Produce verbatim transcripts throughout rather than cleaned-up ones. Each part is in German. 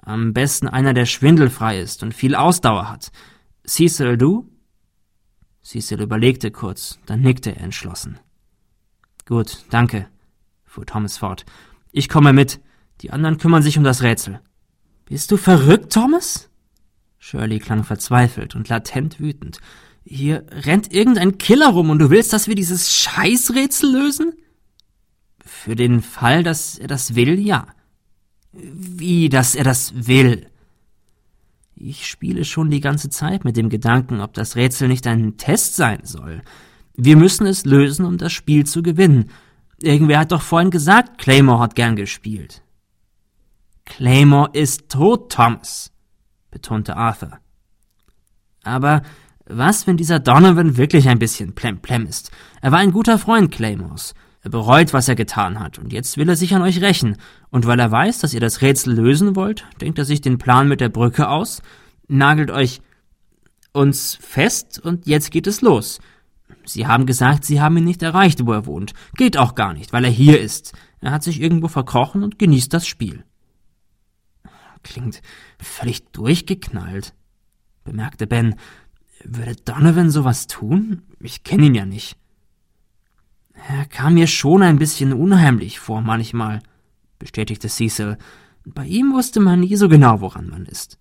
Am besten einer, der schwindelfrei ist und viel Ausdauer hat. Cecil, du?« Cecil überlegte kurz, dann nickte er entschlossen. »Gut, danke«, fuhr Thomas fort. »Ich komme mit. Die anderen kümmern sich um das Rätsel.« »Bist du verrückt, Thomas?« Shirley klang verzweifelt und latent wütend. »Hier rennt irgendein Killer rum und du willst, dass wir dieses Scheißrätsel lösen?« »Für den Fall, dass er das will, ja.« »Wie, dass er das will?« »Ich spiele schon die ganze Zeit mit dem Gedanken, ob das Rätsel nicht ein Test sein soll. Wir müssen es lösen, um das Spiel zu gewinnen. Irgendwer hat doch vorhin gesagt, Claymore hat gern gespielt.« »Claymore ist tot, Thomas«, betonte Arthur. »Aber was, wenn dieser Donovan wirklich ein bisschen plemplem ist? Er war ein guter Freund Claymores. Er bereut, was er getan hat, und jetzt will er sich an euch rächen. Und weil er weiß, dass ihr das Rätsel lösen wollt, denkt er sich den Plan mit der Brücke aus, nagelt euch uns fest, und jetzt geht es los. Sie haben gesagt, sie haben ihn nicht erreicht, wo er wohnt. Geht auch gar nicht, weil er hier ist. Er hat sich irgendwo verkrochen und genießt das Spiel.« »Klingt völlig durchgeknallt«, bemerkte Ben. »Würde Donovan sowas tun? Ich kenne ihn ja nicht.« »Er kam mir schon ein bisschen unheimlich vor manchmal«, bestätigte Cecil. »Bei ihm wusste man nie so genau, woran man ist.«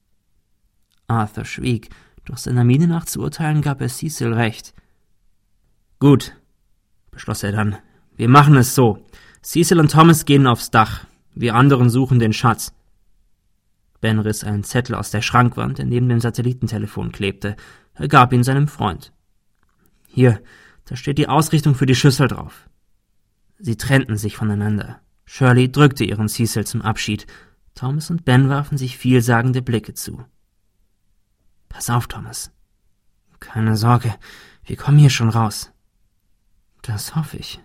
Arthur schwieg, doch seiner Miene nach zu urteilen gab er Cecil recht. »Gut«, beschloss er dann, »wir machen es so. Cecil und Thomas gehen aufs Dach. Wir anderen suchen den Schatz.« Ben riss einen Zettel aus der Schrankwand, der neben dem Satellitentelefon klebte. Er gab ihn seinem Freund. »Hier, da steht die Ausrichtung für die Schüssel drauf.« Sie trennten sich voneinander. Shirley drückte ihren Cecil zum Abschied. Thomas und Ben warfen sich vielsagende Blicke zu. »Pass auf, Thomas.« »Keine Sorge, wir kommen hier schon raus.« »Das hoffe ich.«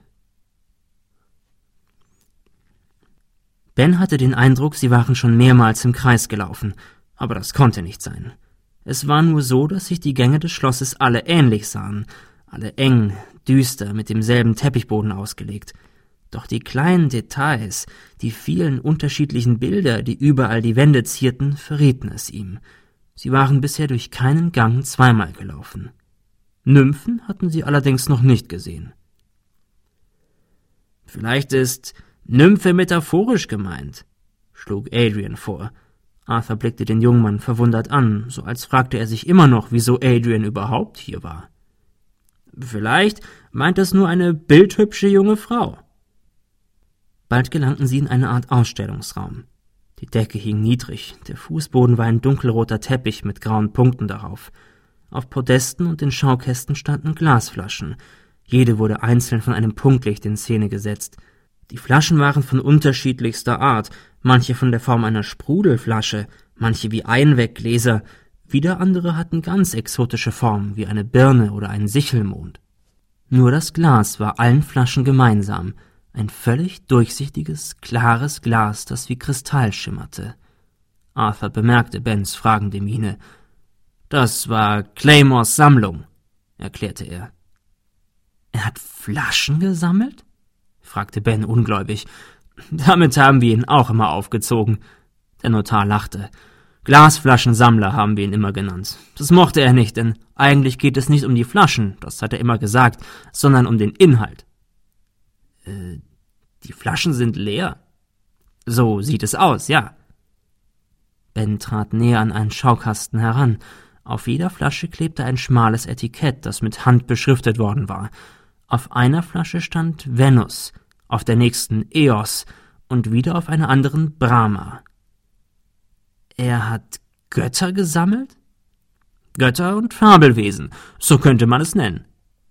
Ben hatte den Eindruck, sie waren schon mehrmals im Kreis gelaufen, aber das konnte nicht sein. Es war nur so, dass sich die Gänge des Schlosses alle ähnlich sahen, alle eng, düster, mit demselben Teppichboden ausgelegt. Doch die kleinen Details, die vielen unterschiedlichen Bilder, die überall die Wände zierten, verrieten es ihm. Sie waren bisher durch keinen Gang zweimal gelaufen. Nymphen hatten sie allerdings noch nicht gesehen. »Vielleicht ist Nymphe metaphorisch gemeint«, schlug Adrian vor. Arthur blickte den Jungmann verwundert an, so als fragte er sich immer noch, wieso Adrian überhaupt hier war. »Vielleicht meint es nur eine bildhübsche junge Frau.« Bald gelangten sie in eine Art Ausstellungsraum. Die Decke hing niedrig, der Fußboden war ein dunkelroter Teppich mit grauen Punkten darauf. Auf Podesten und den Schaukästen standen Glasflaschen. Jede wurde einzeln von einem Punktlicht in Szene gesetzt. Die Flaschen waren von unterschiedlichster Art, manche von der Form einer Sprudelflasche, manche wie Einweggläser, wieder andere hatten ganz exotische Formen, wie eine Birne oder ein Sichelmond. Nur das Glas war allen Flaschen gemeinsam, ein völlig durchsichtiges, klares Glas, das wie Kristall schimmerte. Arthur bemerkte Bens fragende Miene. »Das war Claymores Sammlung«, erklärte er. »Er hat Flaschen gesammelt?« fragte Ben ungläubig. »Damit haben wir ihn auch immer aufgezogen.« Der Notar lachte. »Glasflaschensammler haben wir ihn immer genannt. Das mochte er nicht, denn eigentlich geht es nicht um die Flaschen, das hat er immer gesagt, sondern um den Inhalt.« »Äh, die Flaschen sind leer?« »So sieht es aus, ja.« Ben trat näher an einen Schaukasten heran. Auf jeder Flasche klebte ein schmales Etikett, das mit Hand beschriftet worden war. Auf einer Flasche stand Venus, auf der nächsten Eos und wieder auf einer anderen Brahma. Er hat Götter gesammelt? Götter und Fabelwesen, so könnte man es nennen.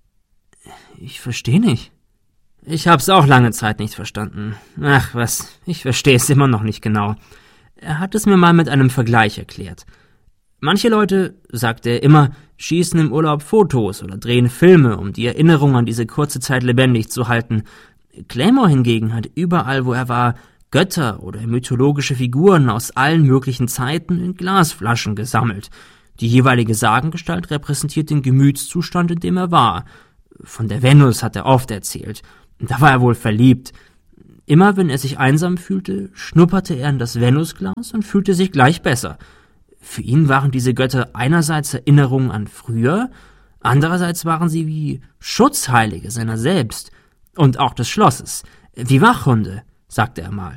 Ich verstehe nicht. Ich hab's auch lange Zeit nicht verstanden. Ach was, ich verstehe es immer noch nicht genau. Er hat es mir mal mit einem Vergleich erklärt. Manche Leute, sagte er immer, schießen im Urlaub Fotos oder drehen Filme, um die Erinnerung an diese kurze Zeit lebendig zu halten. Claymore hingegen hat überall, wo er war, Götter oder mythologische Figuren aus allen möglichen Zeiten in Glasflaschen gesammelt. Die jeweilige Sagengestalt repräsentiert den Gemütszustand, in dem er war. Von der Venus hat er oft erzählt. Da war er wohl verliebt. Immer wenn er sich einsam fühlte, schnupperte er in das Venusglas und fühlte sich gleich besser. Für ihn waren diese Götter einerseits Erinnerungen an früher, andererseits waren sie wie Schutzheilige seiner selbst und auch des Schlosses, wie Wachhunde, sagte er mal.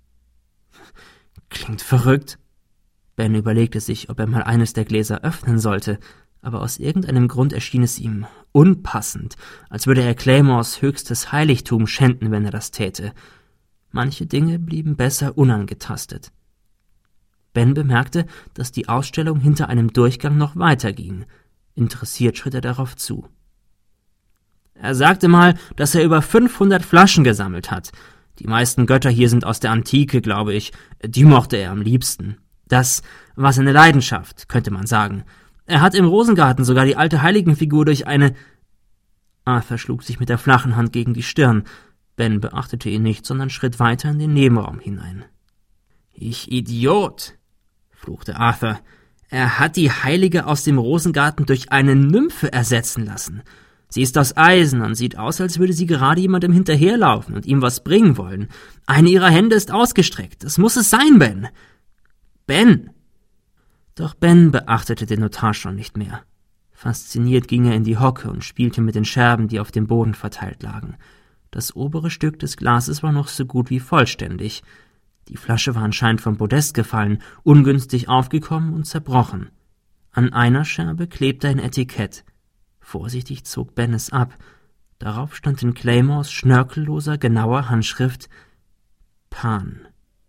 Klingt verrückt. Ben überlegte sich, ob er mal eines der Gläser öffnen sollte, aber aus irgendeinem Grund erschien es ihm unpassend, als würde er Claymores höchstes Heiligtum schänden, wenn er das täte. Manche Dinge blieben besser unangetastet. Ben bemerkte, dass die Ausstellung hinter einem Durchgang noch weiterging. Interessiert schritt er darauf zu. Er sagte mal, dass er über fünfhundert Flaschen gesammelt hat. Die meisten Götter hier sind aus der Antike, glaube ich. Die mochte er am liebsten. Das war seine Leidenschaft, könnte man sagen. Er hat im Rosengarten sogar die alte Heiligenfigur durch eine... Arthur schlug sich mit der flachen Hand gegen die Stirn. Ben beachtete ihn nicht, sondern schritt weiter in den Nebenraum hinein. »Ich Idiot«, fluchte Arthur. »Er hat die Heilige aus dem Rosengarten durch eine Nymphe ersetzen lassen. Sie ist aus Eisen und sieht aus, als würde sie gerade jemandem hinterherlaufen und ihm was bringen wollen. Eine ihrer Hände ist ausgestreckt. Das muss es sein, Ben. Ben!« Doch Ben beachtete den Notar schon nicht mehr. Fasziniert ging er in die Hocke und spielte mit den Scherben, die auf dem Boden verteilt lagen. Das obere Stück des Glases war noch so gut wie vollständig. Die Flasche war anscheinend vom Podest gefallen, ungünstig aufgekommen und zerbrochen. An einer Scherbe klebte ein Etikett. Vorsichtig zog Ben es ab. Darauf stand in Claymores schnörkelloser, genauer Handschrift Pan.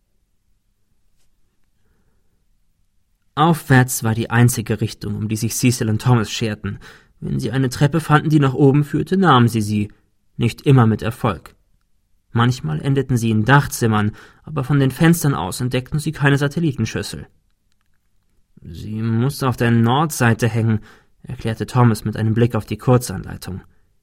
Aufwärts war die einzige Richtung, um die sich Cecil und Thomas scherten. Wenn sie eine Treppe fanden, die nach oben führte, nahmen sie sie. Nicht immer mit Erfolg. Manchmal endeten sie in Dachzimmern, aber von den Fenstern aus entdeckten sie keine Satellitenschüssel. »Sie muss auf der Nordseite hängen«, erklärte Thomas mit einem Blick auf die Kurzanleitung.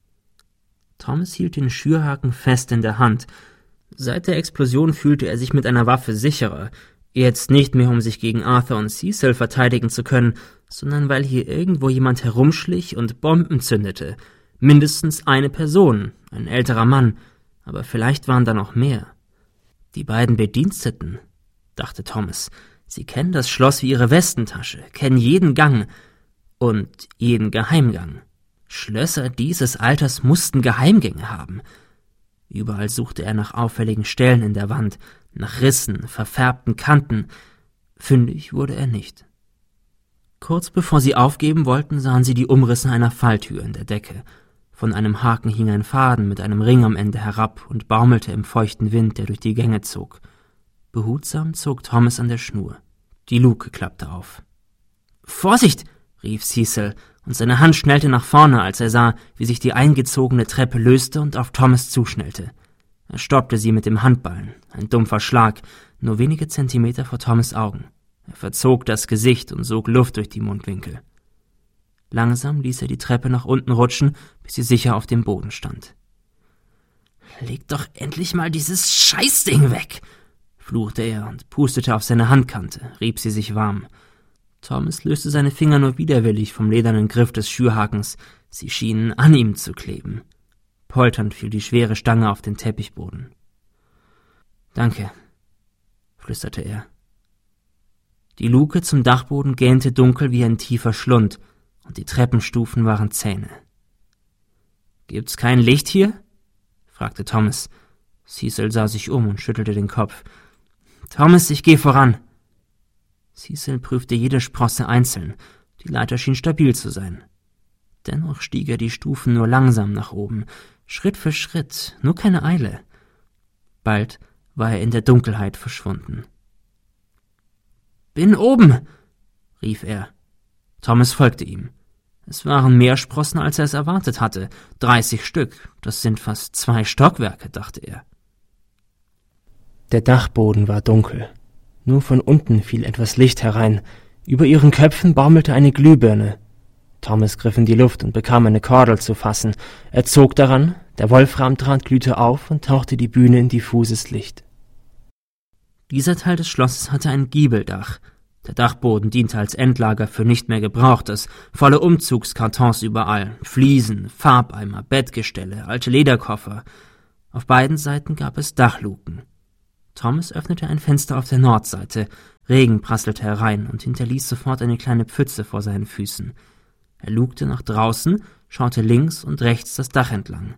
Thomas hielt den Schürhaken fest in der Hand. Seit der Explosion fühlte er sich mit einer Waffe sicherer. Jetzt nicht mehr, um sich gegen Arthur und Cecil verteidigen zu können, sondern weil hier irgendwo jemand herumschlich und Bomben zündete. Mindestens eine Person, ein älterer Mann, aber vielleicht waren da noch mehr. Die beiden Bediensteten, dachte Thomas, sie kennen das Schloss wie ihre Westentasche, kennen jeden Gang und jeden Geheimgang. Schlösser dieses Alters mussten Geheimgänge haben. Überall suchte er nach auffälligen Stellen in der Wand, nach Rissen, verfärbten Kanten. Fündig wurde er nicht. Kurz bevor sie aufgeben wollten, sahen sie die Umrisse einer Falltür in der Decke. Von einem Haken hing ein Faden mit einem Ring am Ende herab und baumelte im feuchten Wind, der durch die Gänge zog. Behutsam zog Thomas an der Schnur. Die Luke klappte auf. »Vorsicht!« rief Cecil, und seine Hand schnellte nach vorne, als er sah, wie sich die eingezogene Treppe löste und auf Thomas zuschnellte. Er stoppte sie mit dem Handballen, ein dumpfer Schlag, nur wenige Zentimeter vor Thomas' Augen. Er verzog das Gesicht und sog Luft durch die Mundwinkel. Langsam ließ er die Treppe nach unten rutschen, bis sie sicher auf dem Boden stand. »Leg doch endlich mal dieses Scheißding weg«, fluchte er und pustete auf seine Handkante, rieb sie sich warm. Thomas löste seine Finger nur widerwillig vom ledernen Griff des Schürhakens. Sie schienen an ihm zu kleben. Polternd fiel die schwere Stange auf den Teppichboden. »Danke«, flüsterte er. Die Luke zum Dachboden gähnte dunkel wie ein tiefer Schlund, und die Treppenstufen waren Zähne. »Gibt's kein Licht hier?« fragte Thomas. Cecil sah sich um und schüttelte den Kopf. »Thomas, ich geh voran.« Cecil prüfte jede Sprosse einzeln. Die Leiter schien stabil zu sein. Dennoch stieg er die Stufen nur langsam nach oben, Schritt für Schritt, nur keine Eile. Bald war er in der Dunkelheit verschwunden. »Bin oben«, rief er. Thomas folgte ihm. Es waren mehr Sprossen, als er es erwartet hatte. Dreißig Stück, das sind fast zwei Stockwerke, dachte er. Der Dachboden war dunkel. Nur von unten fiel etwas Licht herein. Über ihren Köpfen baumelte eine Glühbirne. Thomas griff in die Luft und bekam eine Kordel zu fassen. Er zog daran, der Wolframdraht glühte auf und tauchte die Bühne in diffuses Licht. Dieser Teil des Schlosses hatte ein Giebeldach. Der Dachboden diente als Endlager für nicht mehr Gebrauchtes, volle Umzugskartons überall, Fliesen, Farbeimer, Bettgestelle, alte Lederkoffer. Auf beiden Seiten gab es Dachluken. Thomas öffnete ein Fenster auf der Nordseite. Regen prasselte herein und hinterließ sofort eine kleine Pfütze vor seinen Füßen. Er lugte nach draußen, schaute links und rechts das Dach entlang.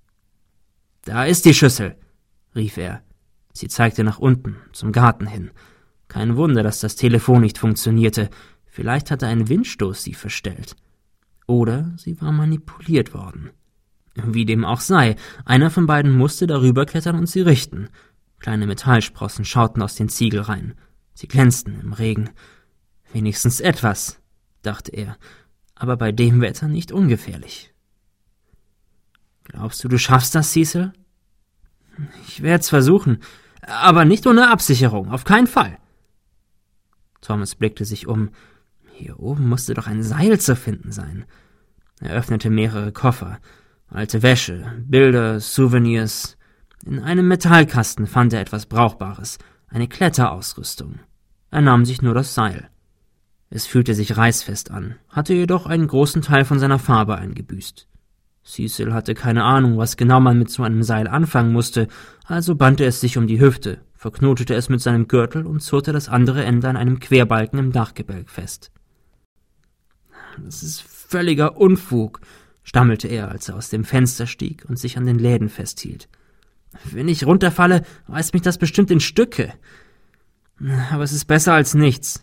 »Da ist die Schüssel«, rief er. Sie zeigte nach unten, zum Garten hin. Kein Wunder, dass das Telefon nicht funktionierte. Vielleicht hatte ein Windstoß sie verstellt. Oder sie war manipuliert worden. Wie dem auch sei, einer von beiden musste darüber klettern und sie richten. Kleine Metallsprossen schauten aus den Ziegelreihen. Sie glänzten im Regen. Wenigstens etwas, dachte er, aber bei dem Wetter nicht ungefährlich. »Glaubst du, du schaffst das, Cecil?« »Ich werde es versuchen, aber nicht ohne Absicherung, auf keinen Fall.« Thomas blickte sich um. Hier oben musste doch ein Seil zu finden sein. Er öffnete mehrere Koffer. Alte Wäsche, Bilder, Souvenirs. In einem Metallkasten fand er etwas Brauchbares, eine Kletterausrüstung. Er nahm sich nur das Seil. Es fühlte sich reißfest an, hatte jedoch einen großen Teil von seiner Farbe eingebüßt. Cecil hatte keine Ahnung, was genau man mit so einem Seil anfangen musste, also band er es sich um die Hüfte, verknotete es mit seinem Gürtel und zurrte das andere Ende an einem Querbalken im Dachgebälk fest. »Das ist völliger Unfug«, stammelte er, als er aus dem Fenster stieg und sich an den Läden festhielt. »Wenn ich runterfalle, reißt mich das bestimmt in Stücke. Aber es ist besser als nichts.«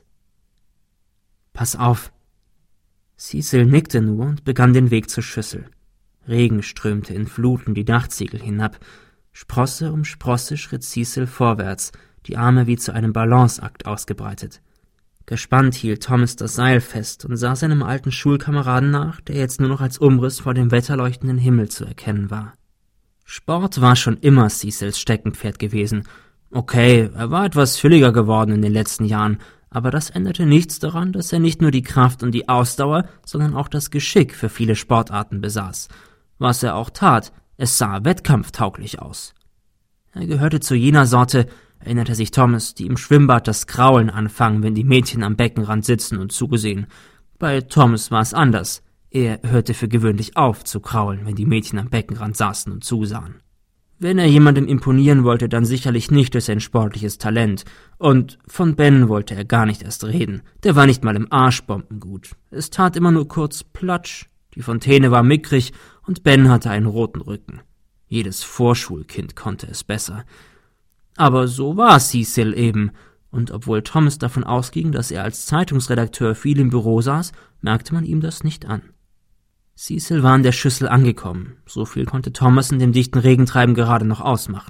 »Pass auf.« Cecil nickte nur und begann den Weg zur Schüssel. Regen strömte in Fluten die Dachziegel hinab. Sprosse um Sprosse schritt Cecil vorwärts, die Arme wie zu einem Balanceakt ausgebreitet. Gespannt hielt Thomas das Seil fest und sah seinem alten Schulkameraden nach, der jetzt nur noch als Umriss vor dem wetterleuchtenden Himmel zu erkennen war. Sport war schon immer Cecils Steckenpferd gewesen. Okay, er war etwas fülliger geworden in den letzten Jahren, aber das änderte nichts daran, dass er nicht nur die Kraft und die Ausdauer, sondern auch das Geschick für viele Sportarten besaß. Was er auch tat, es sah wettkampftauglich aus. Er gehörte zu jener Sorte, erinnerte sich Thomas, die im Schwimmbad das Kraulen anfangen, wenn die Mädchen am Beckenrand sitzen und zugesehen. Bei Thomas war es anders. Er hörte für gewöhnlich auf zu kraulen, wenn die Mädchen am Beckenrand saßen und zusahen. Wenn er jemandem imponieren wollte, dann sicherlich nicht durch sein sportliches Talent. Und von Ben wollte er gar nicht erst reden. Der war nicht mal im Arschbomben gut. Es tat immer nur kurz Platsch. Die Fontäne war mickrig und Ben hatte einen roten Rücken. Jedes Vorschulkind konnte es besser. Aber so war Cecil eben. Und obwohl Thomas davon ausging, dass er als Zeitungsredakteur viel im Büro saß, merkte man ihm das nicht an. Cecil war an der Schüssel angekommen. So viel konnte Thomas in dem dichten Regentreiben gerade noch ausmachen.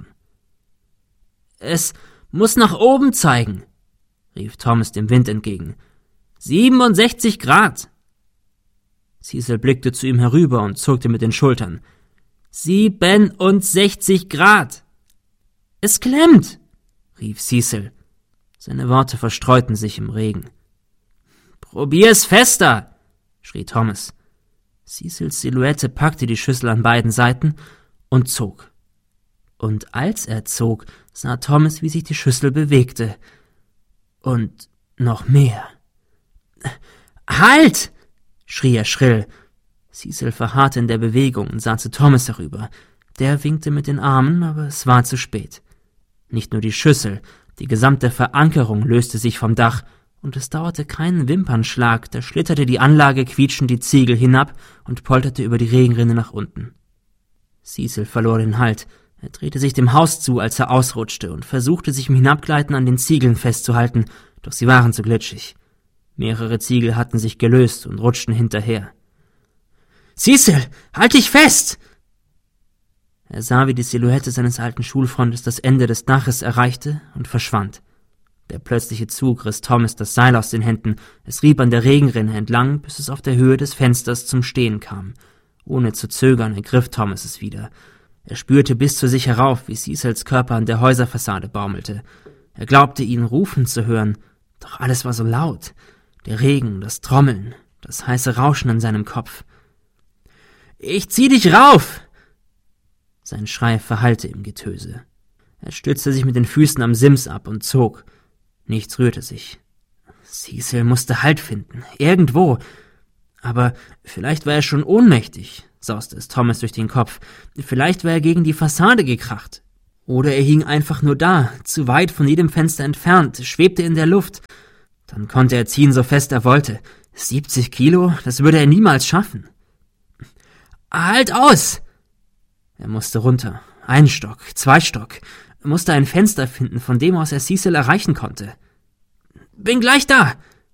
»Es muss nach oben zeigen«, rief Thomas dem Wind entgegen. »siebenundsechzig Grad.« Cecil blickte zu ihm herüber und zuckte mit den Schultern. »siebenundsechzig Grad!« »Es klemmt«, rief Cecil. Seine Worte verstreuten sich im Regen. »Probier's fester«, schrie Thomas. Cecils Silhouette packte die Schüssel an beiden Seiten und zog. Und als er zog, sah Thomas, wie sich die Schüssel bewegte. Und noch mehr. »Halt!« schrie er schrill. Cecil verharrte in der Bewegung und sah zu Thomas herüber. Der winkte mit den Armen, aber es war zu spät. Nicht nur die Schüssel, die gesamte Verankerung löste sich vom Dach, und es dauerte keinen Wimpernschlag, da schlitterte die Anlage quietschend die Ziegel hinab und polterte über die Regenrinne nach unten. Cecil verlor den Halt. Er drehte sich dem Haus zu, als er ausrutschte, und versuchte, sich im Hinabgleiten an den Ziegeln festzuhalten, doch sie waren zu glitschig. Mehrere Ziegel hatten sich gelöst und rutschten hinterher. »Cecil, halt dich fest!« Er sah, wie die Silhouette seines alten Schulfreundes das Ende des Daches erreichte und verschwand. Der plötzliche Zug riss Thomas das Seil aus den Händen. Es rieb an der Regenrinne entlang, bis es auf der Höhe des Fensters zum Stehen kam. Ohne zu zögern ergriff Thomas es wieder. Er spürte bis zu sich herauf, wie Cecils Körper an der Häuserfassade baumelte. Er glaubte, ihn rufen zu hören, doch alles war so laut. Der Regen, das Trommeln, das heiße Rauschen in seinem Kopf. »Ich zieh dich rauf!« Sein Schrei verhallte im Getöse. Er stützte sich mit den Füßen am Sims ab und zog. Nichts rührte sich. Cecil musste Halt finden, irgendwo. Aber vielleicht war er schon ohnmächtig, sauste es Thomas durch den Kopf. Vielleicht war er gegen die Fassade gekracht. Oder er hing einfach nur da, zu weit von jedem Fenster entfernt, schwebte in der Luft. Dann konnte er ziehen, so fest er wollte. siebzig Kilo, das würde er niemals schaffen. »Halt aus!« Er musste runter. Ein Stock, zwei Stock. Er musste ein Fenster finden, von dem aus er Cecil erreichen konnte. »Bin gleich da!«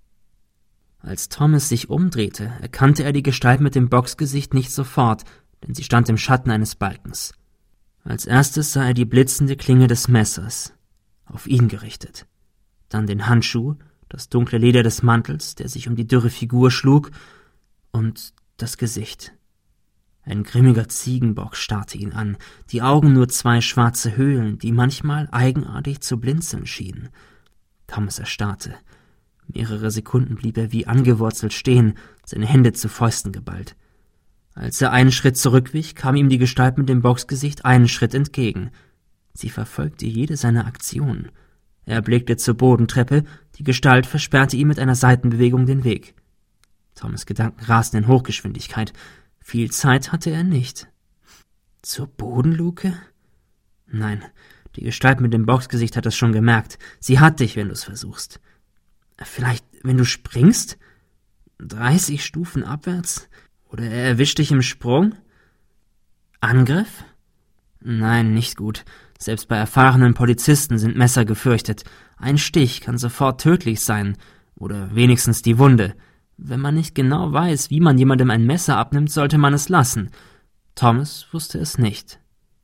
Als Thomas sich umdrehte, erkannte er die Gestalt mit dem Boxgesicht nicht sofort, denn sie stand im Schatten eines Balkens. Als erstes sah er die blitzende Klinge des Messers, auf ihn gerichtet. Dann den Handschuh, das dunkle Leder des Mantels, der sich um die dürre Figur schlug, und das Gesicht. Ein grimmiger Ziegenbock starrte ihn an, die Augen nur zwei schwarze Höhlen, die manchmal eigenartig zu blinzeln schienen. Thomas erstarrte. Mehrere Sekunden blieb er wie angewurzelt stehen, seine Hände zu Fäusten geballt. Als er einen Schritt zurückwich, kam ihm die Gestalt mit dem Boxgesicht einen Schritt entgegen. Sie verfolgte jede seiner Aktionen. Er blickte zur Bodentreppe, die Gestalt versperrte ihm mit einer Seitenbewegung den Weg. Thomas' Gedanken rasten in Hochgeschwindigkeit. Viel Zeit hatte er nicht. Zur Bodenluke? Nein, die Gestalt mit dem Boxgesicht hat es schon gemerkt. Sie hat dich, wenn du es versuchst. Vielleicht, wenn du springst? Dreißig Stufen abwärts? Oder er erwischt dich im Sprung? Angriff? Nein, nicht gut. Selbst bei erfahrenen Polizisten sind Messer gefürchtet. Ein Stich kann sofort tödlich sein. Oder wenigstens die Wunde. Wenn man nicht genau weiß, wie man jemandem ein Messer abnimmt, sollte man es lassen. Thomas wusste es nicht.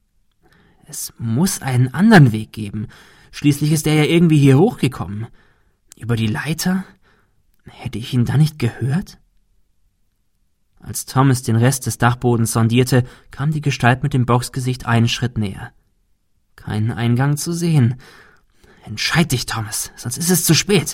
Es muss einen anderen Weg geben. Schließlich ist er ja irgendwie hier hochgekommen. Über die Leiter? Hätte ich ihn da nicht gehört? Als Thomas den Rest des Dachbodens sondierte, kam die Gestalt mit dem Boxgesicht einen Schritt näher. Keinen Eingang zu sehen. Entscheid dich, Thomas, sonst ist es zu spät.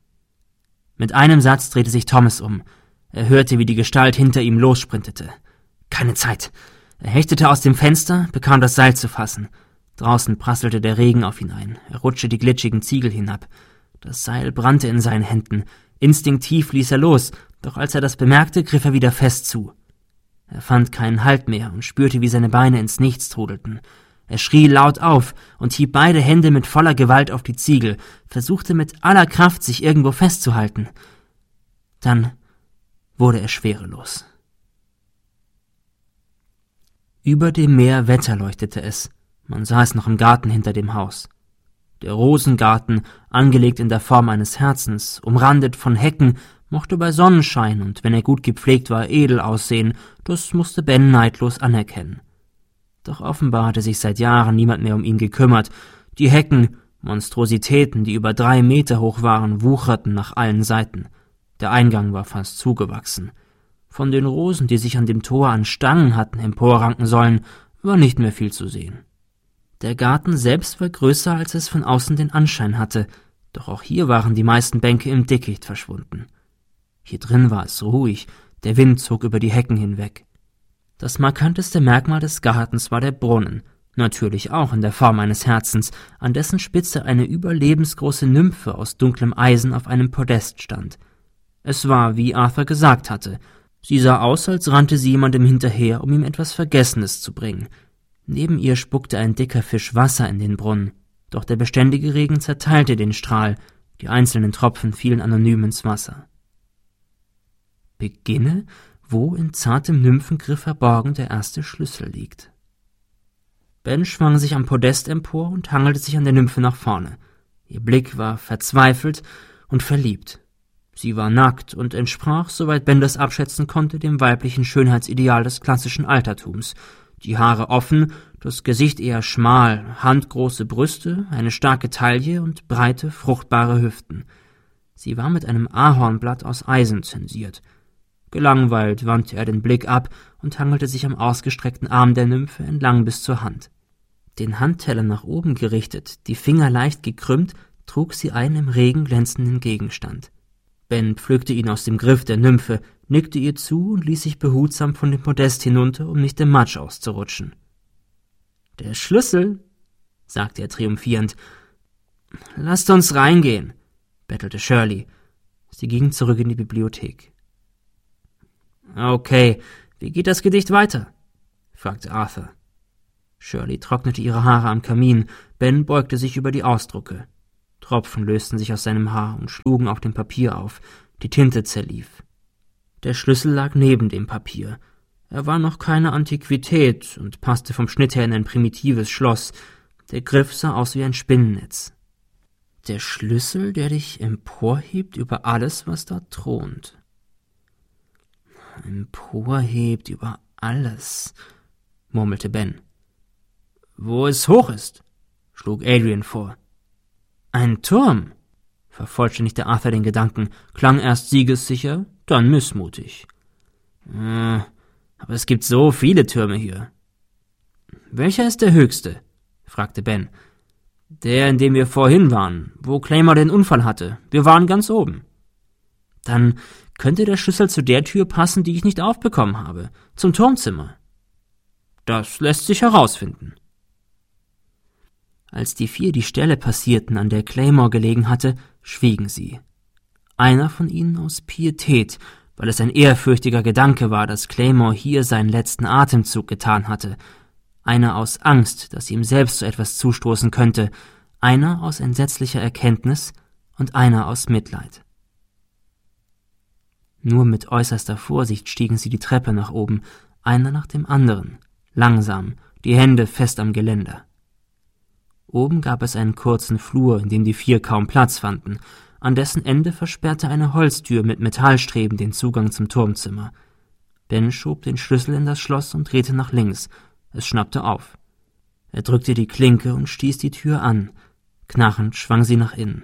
Mit einem Satz drehte sich Thomas um. Er hörte, wie die Gestalt hinter ihm lossprintete. Keine Zeit. Er hechtete aus dem Fenster, bekam das Seil zu fassen. Draußen prasselte der Regen auf ihn ein. Er rutschte die glitschigen Ziegel hinab. Das Seil brannte in seinen Händen. Instinktiv ließ er los, doch als er das bemerkte, griff er wieder fest zu. Er fand keinen Halt mehr und spürte, wie seine Beine ins Nichts trudelten. Er schrie laut auf und hieb beide Hände mit voller Gewalt auf die Ziegel, versuchte mit aller Kraft, sich irgendwo festzuhalten. Dann wurde er schwerelos. Über dem Meer wetterleuchtete es. Man sah es noch im Garten hinter dem Haus. Der Rosengarten, angelegt in der Form eines Herzens, umrandet von Hecken, mochte bei Sonnenschein und, wenn er gut gepflegt war, edel aussehen, das musste Ben neidlos anerkennen. Doch offenbar hatte sich seit Jahren niemand mehr um ihn gekümmert. Die Hecken, Monstrositäten, die über drei Meter hoch waren, wucherten nach allen Seiten. Der Eingang war fast zugewachsen. Von den Rosen, die sich an dem Tor an Stangen hatten emporranken sollen, war nicht mehr viel zu sehen. Der Garten selbst war größer, als es von außen den Anschein hatte, doch auch hier waren die meisten Bänke im Dickicht verschwunden. Hier drin war es ruhig, der Wind zog über die Hecken hinweg. Das markanteste Merkmal des Gartens war der Brunnen, natürlich auch in der Form eines Herzens, an dessen Spitze eine überlebensgroße Nymphe aus dunklem Eisen auf einem Podest stand. Es war, wie Arthur gesagt hatte. Sie sah aus, als rannte sie jemandem hinterher, um ihm etwas Vergessenes zu bringen. Neben ihr spuckte ein dicker Fisch Wasser in den Brunnen, doch der beständige Regen zerteilte den Strahl, die einzelnen Tropfen fielen anonym ins Wasser. Beginne, wo in zartem Nymphengriff verborgen der erste Schlüssel liegt. Ben schwang sich am Podest empor und hangelte sich an der Nymphe nach vorne. Ihr Blick war verzweifelt und verliebt. Sie war nackt und entsprach, soweit Ben das abschätzen konnte, dem weiblichen Schönheitsideal des klassischen Altertums. Die Haare offen, das Gesicht eher schmal, handgroße Brüste, eine starke Taille und breite, fruchtbare Hüften. Sie war mit einem Ahornblatt aus Eisen zensiert. Gelangweilt wandte er den Blick ab und hangelte sich am ausgestreckten Arm der Nymphe entlang bis zur Hand. Den Handteller nach oben gerichtet, die Finger leicht gekrümmt, trug sie einen im Regen glänzenden Gegenstand. Ben pflückte ihn aus dem Griff der Nymphe, nickte ihr zu und ließ sich behutsam von dem Podest hinunter, um nicht im Matsch auszurutschen. »Der Schlüssel«, sagte er triumphierend. »Lasst uns reingehen«, bettelte Shirley. Sie gingen zurück in die Bibliothek. »Okay, wie geht das Gedicht weiter?« fragte Arthur. Shirley trocknete ihre Haare am Kamin, Ben beugte sich über die Ausdrucke. Tropfen lösten sich aus seinem Haar und schlugen auf dem Papier auf, die Tinte zerlief. Der Schlüssel lag neben dem Papier. Er war noch keine Antiquität und passte vom Schnitt her in ein primitives Schloss. Der Griff sah aus wie ein Spinnennetz. »Der Schlüssel, der dich emporhebt über alles, was da thront.« »Emporhebt über alles«, murmelte Ben. »Wo es hoch ist«, schlug Adrian vor. »Ein Turm«, vervollständigte Arthur den Gedanken, klang erst siegessicher, dann missmutig. Äh, aber es gibt so viele Türme hier. »Welcher ist der höchste?« fragte Ben. »Der, in dem wir vorhin waren, wo Claymore den Unfall hatte. Wir waren ganz oben.« »Dann könnte der Schlüssel zu der Tür passen, die ich nicht aufbekommen habe, zum Turmzimmer.« »Das lässt sich herausfinden.« Als die vier die Stelle passierten, an der Claymore gelegen hatte, schwiegen sie. Einer von ihnen aus Pietät, weil es ein ehrfürchtiger Gedanke war, dass Claymore hier seinen letzten Atemzug getan hatte, einer aus Angst, dass ihm selbst so etwas zustoßen könnte, einer aus entsetzlicher Erkenntnis und einer aus Mitleid. Nur mit äußerster Vorsicht stiegen sie die Treppe nach oben, einer nach dem anderen, langsam, die Hände fest am Geländer. Oben gab es einen kurzen Flur, in dem die vier kaum Platz fanden. An dessen Ende versperrte eine Holztür mit Metallstreben den Zugang zum Turmzimmer. Ben schob den Schlüssel in das Schloss und drehte nach links. Es schnappte auf. Er drückte die Klinke und stieß die Tür an. Knarrend schwang sie nach innen.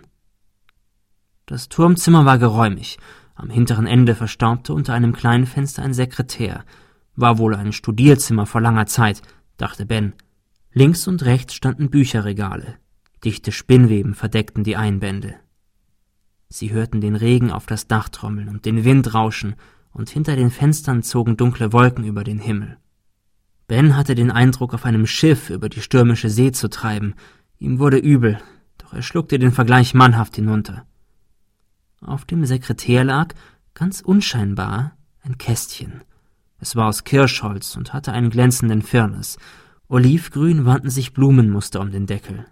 Das Turmzimmer war geräumig. Am hinteren Ende verstaubte unter einem kleinen Fenster ein Sekretär. War wohl ein Studierzimmer vor langer Zeit, dachte Ben. Links und rechts standen Bücherregale. Dichte Spinnweben verdeckten die Einbände. Sie hörten den Regen auf das Dach trommeln und den Wind rauschen, und hinter den Fenstern zogen dunkle Wolken über den Himmel. Ben hatte den Eindruck, auf einem Schiff über die stürmische See zu treiben. Ihm wurde übel, doch er schluckte den Vergleich mannhaft hinunter. Auf dem Sekretär lag, ganz unscheinbar, ein Kästchen. Es war aus Kirschholz und hatte einen glänzenden Firnis. Olivgrün wandten sich Blumenmuster um den Deckel.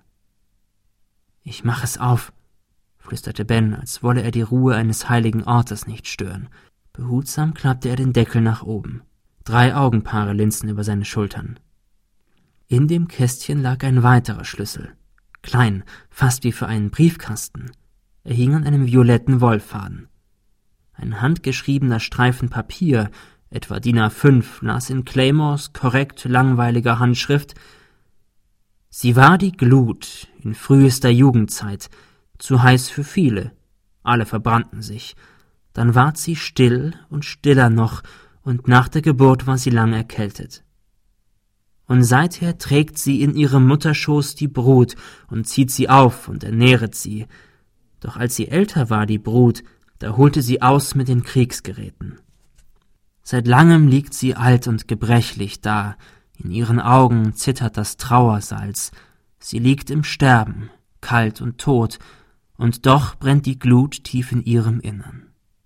»Ich mach es auf«, flüsterte Ben, als wolle er die Ruhe eines heiligen Ortes nicht stören. Behutsam klappte er den Deckel nach oben. Drei Augenpaare linsten über seine Schultern. In dem Kästchen lag ein weiterer Schlüssel, klein, fast wie für einen Briefkasten. Er hing an einem violetten Wollfaden. Ein handgeschriebener Streifen Papier, etwa D I N A fünf, las in Claymores korrekt langweiliger Handschrift: »Sie war die Glut in frühester Jugendzeit, zu heiß für viele, alle verbrannten sich. Dann ward sie still und stiller noch, und nach der Geburt war sie lang erkältet. Und seither trägt sie in ihrem Mutterschoß die Brut und zieht sie auf und ernähret sie. Doch als sie älter war, die Brut, da holte sie aus mit den Kriegsgeräten. Seit langem liegt sie alt und gebrechlich da, in ihren Augen zittert das Trauersalz. Sie liegt im Sterben, kalt und tot, und doch brennt die Glut tief in ihrem Innern.«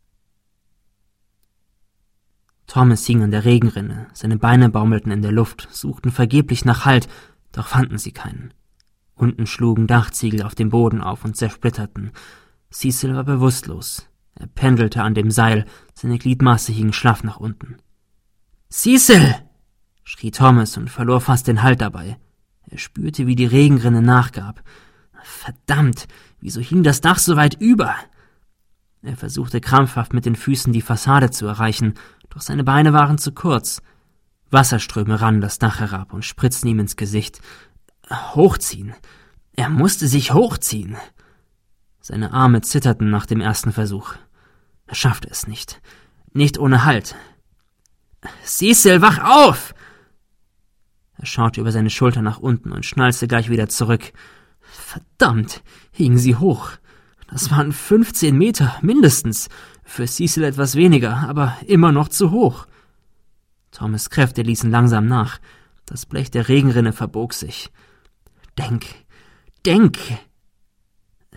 Thomas hing an der Regenrinne, seine Beine baumelten in der Luft, suchten vergeblich nach Halt, doch fanden sie keinen. Unten schlugen Dachziegel auf dem Boden auf und zersplitterten. Cecil war bewusstlos. Er pendelte an dem Seil, seine Gliedmaße hingen schlaff nach unten. »Cecil!« schrie Thomas und verlor fast den Halt dabei. Er spürte, wie die Regenrinne nachgab. »Verdammt, wieso hing das Dach so weit über?« Er versuchte krampfhaft mit den Füßen die Fassade zu erreichen, doch seine Beine waren zu kurz. Wasserströme rannen das Dach herab und spritzten ihm ins Gesicht. Hochziehen. Er musste sich hochziehen. Seine Arme zitterten nach dem ersten Versuch. Er schaffte es nicht. Nicht ohne Halt. »Cecil, wach auf!« Er schaute über seine Schulter nach unten und schnalzte gleich wieder zurück. Verdammt, hingen sie hoch. Das waren fünfzehn Meter, mindestens. Für Cecil etwas weniger, aber immer noch zu hoch. Thomas' Kräfte ließen langsam nach. Das Blech der Regenrinne verbog sich. »Denk, denk!«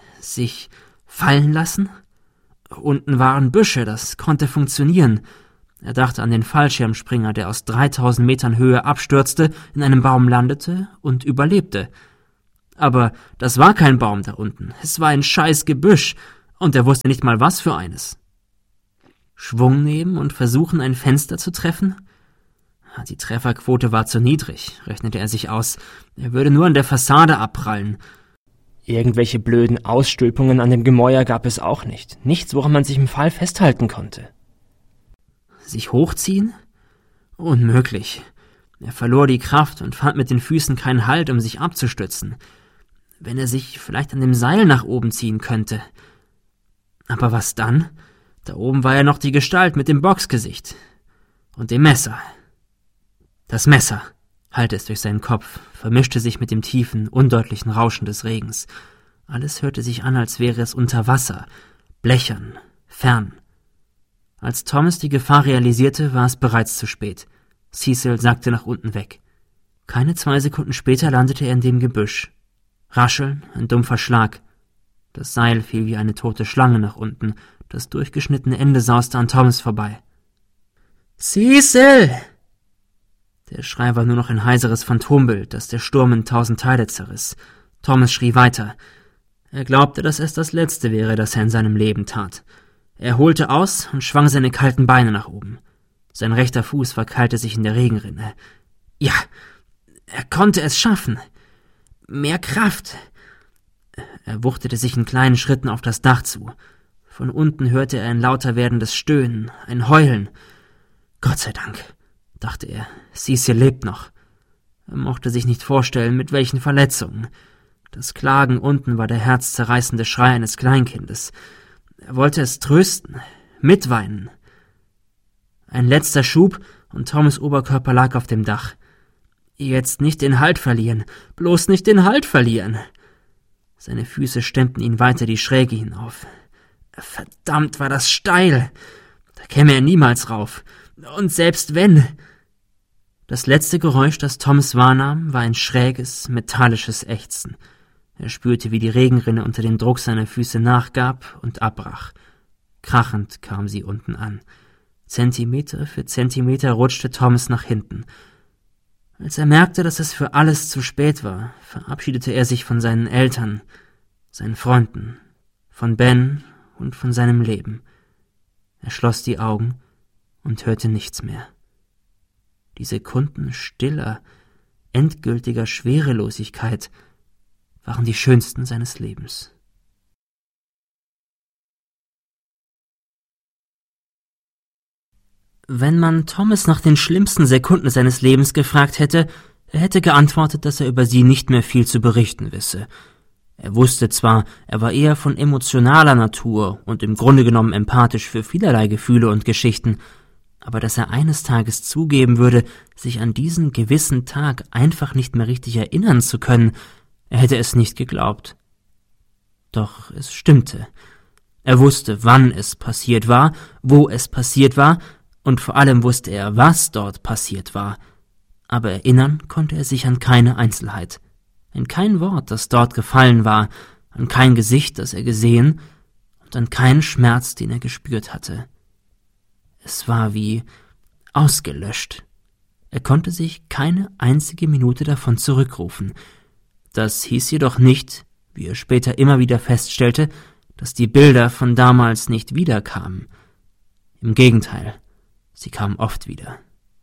Sich fallen lassen? Unten waren Büsche, das konnte funktionieren. Er dachte an den Fallschirmspringer, der aus dreitausend Metern Höhe abstürzte, in einem Baum landete und überlebte. Aber das war kein Baum da unten, es war ein scheiß Gebüsch, und er wusste nicht mal, was für eines. Schwung nehmen und versuchen, ein Fenster zu treffen? Die Trefferquote war zu niedrig, rechnete er sich aus. Er würde nur an der Fassade abprallen. Irgendwelche blöden Ausstülpungen an dem Gemäuer gab es auch nicht. Nichts, woran man sich im Fall festhalten konnte. Sich hochziehen? Unmöglich. Er verlor die Kraft und fand mit den Füßen keinen Halt, um sich abzustützen. Wenn er sich vielleicht an dem Seil nach oben ziehen könnte. Aber was dann? Da oben war ja noch die Gestalt mit dem Boxgesicht. Und dem Messer. Das Messer, hallte es durch seinen Kopf, vermischte sich mit dem tiefen, undeutlichen Rauschen des Regens. Alles hörte sich an, als wäre es unter Wasser, blechern, fern. Als Thomas die Gefahr realisierte, war es bereits zu spät. Cecil sackte nach unten weg. Keine zwei Sekunden später landete er in dem Gebüsch. Rascheln, ein dumpfer Schlag. Das Seil fiel wie eine tote Schlange nach unten, das durchgeschnittene Ende sauste an Thomas vorbei. »Cecil!« Der Schrei war nur noch ein heiseres Phantombild, das der Sturm in tausend Teile zerriss. Thomas schrie weiter. Er glaubte, dass es das Letzte wäre, das er in seinem Leben tat. Er holte aus und schwang seine kalten Beine nach oben. Sein rechter Fuß verkeilte sich in der Regenrinne. Ja, er konnte es schaffen. Mehr Kraft. Er wuchtete sich in kleinen Schritten auf das Dach zu. Von unten hörte er ein lauter werdendes Stöhnen, ein Heulen. Gott sei Dank, dachte er, Cecil lebt noch. Er mochte sich nicht vorstellen, mit welchen Verletzungen. Das Klagen unten war der herzzerreißende Schrei eines Kleinkindes. Er wollte es trösten, mitweinen. Ein letzter Schub, und Thomas' Oberkörper lag auf dem Dach. Jetzt nicht den Halt verlieren, bloß nicht den Halt verlieren. Seine Füße stemmten ihn weiter die Schräge hinauf. Verdammt, war das steil. Da käme er niemals rauf. Und selbst wenn... Das letzte Geräusch, das Thomas wahrnahm, war ein schräges, metallisches Ächzen. Er spürte, wie die Regenrinne unter dem Druck seiner Füße nachgab und abbrach. Krachend kam sie unten an. Zentimeter für Zentimeter rutschte Thomas nach hinten. Als er merkte, dass es für alles zu spät war, verabschiedete er sich von seinen Eltern, seinen Freunden, von Ben und von seinem Leben. Er schloss die Augen und hörte nichts mehr. Die Sekunden stiller, endgültiger Schwerelosigkeit waren die schönsten seines Lebens. Wenn man Thomas nach den schlimmsten Sekunden seines Lebens gefragt hätte, er hätte geantwortet, dass er über sie nicht mehr viel zu berichten wisse. Er wusste zwar, er war eher von emotionaler Natur und im Grunde genommen empathisch für vielerlei Gefühle und Geschichten, aber dass er eines Tages zugeben würde, sich an diesen gewissen Tag einfach nicht mehr richtig erinnern zu können, er hätte es nicht geglaubt. Doch es stimmte. Er wusste, wann es passiert war, wo es passiert war, und vor allem wusste er, was dort passiert war. Aber erinnern konnte er sich an keine Einzelheit, an kein Wort, das dort gefallen war, an kein Gesicht, das er gesehen, und an keinen Schmerz, den er gespürt hatte. Es war wie ausgelöscht. Er konnte sich keine einzige Minute davon zurückrufen. Das hieß jedoch nicht, wie er später immer wieder feststellte, dass die Bilder von damals nicht wiederkamen. Im Gegenteil, sie kamen oft wieder.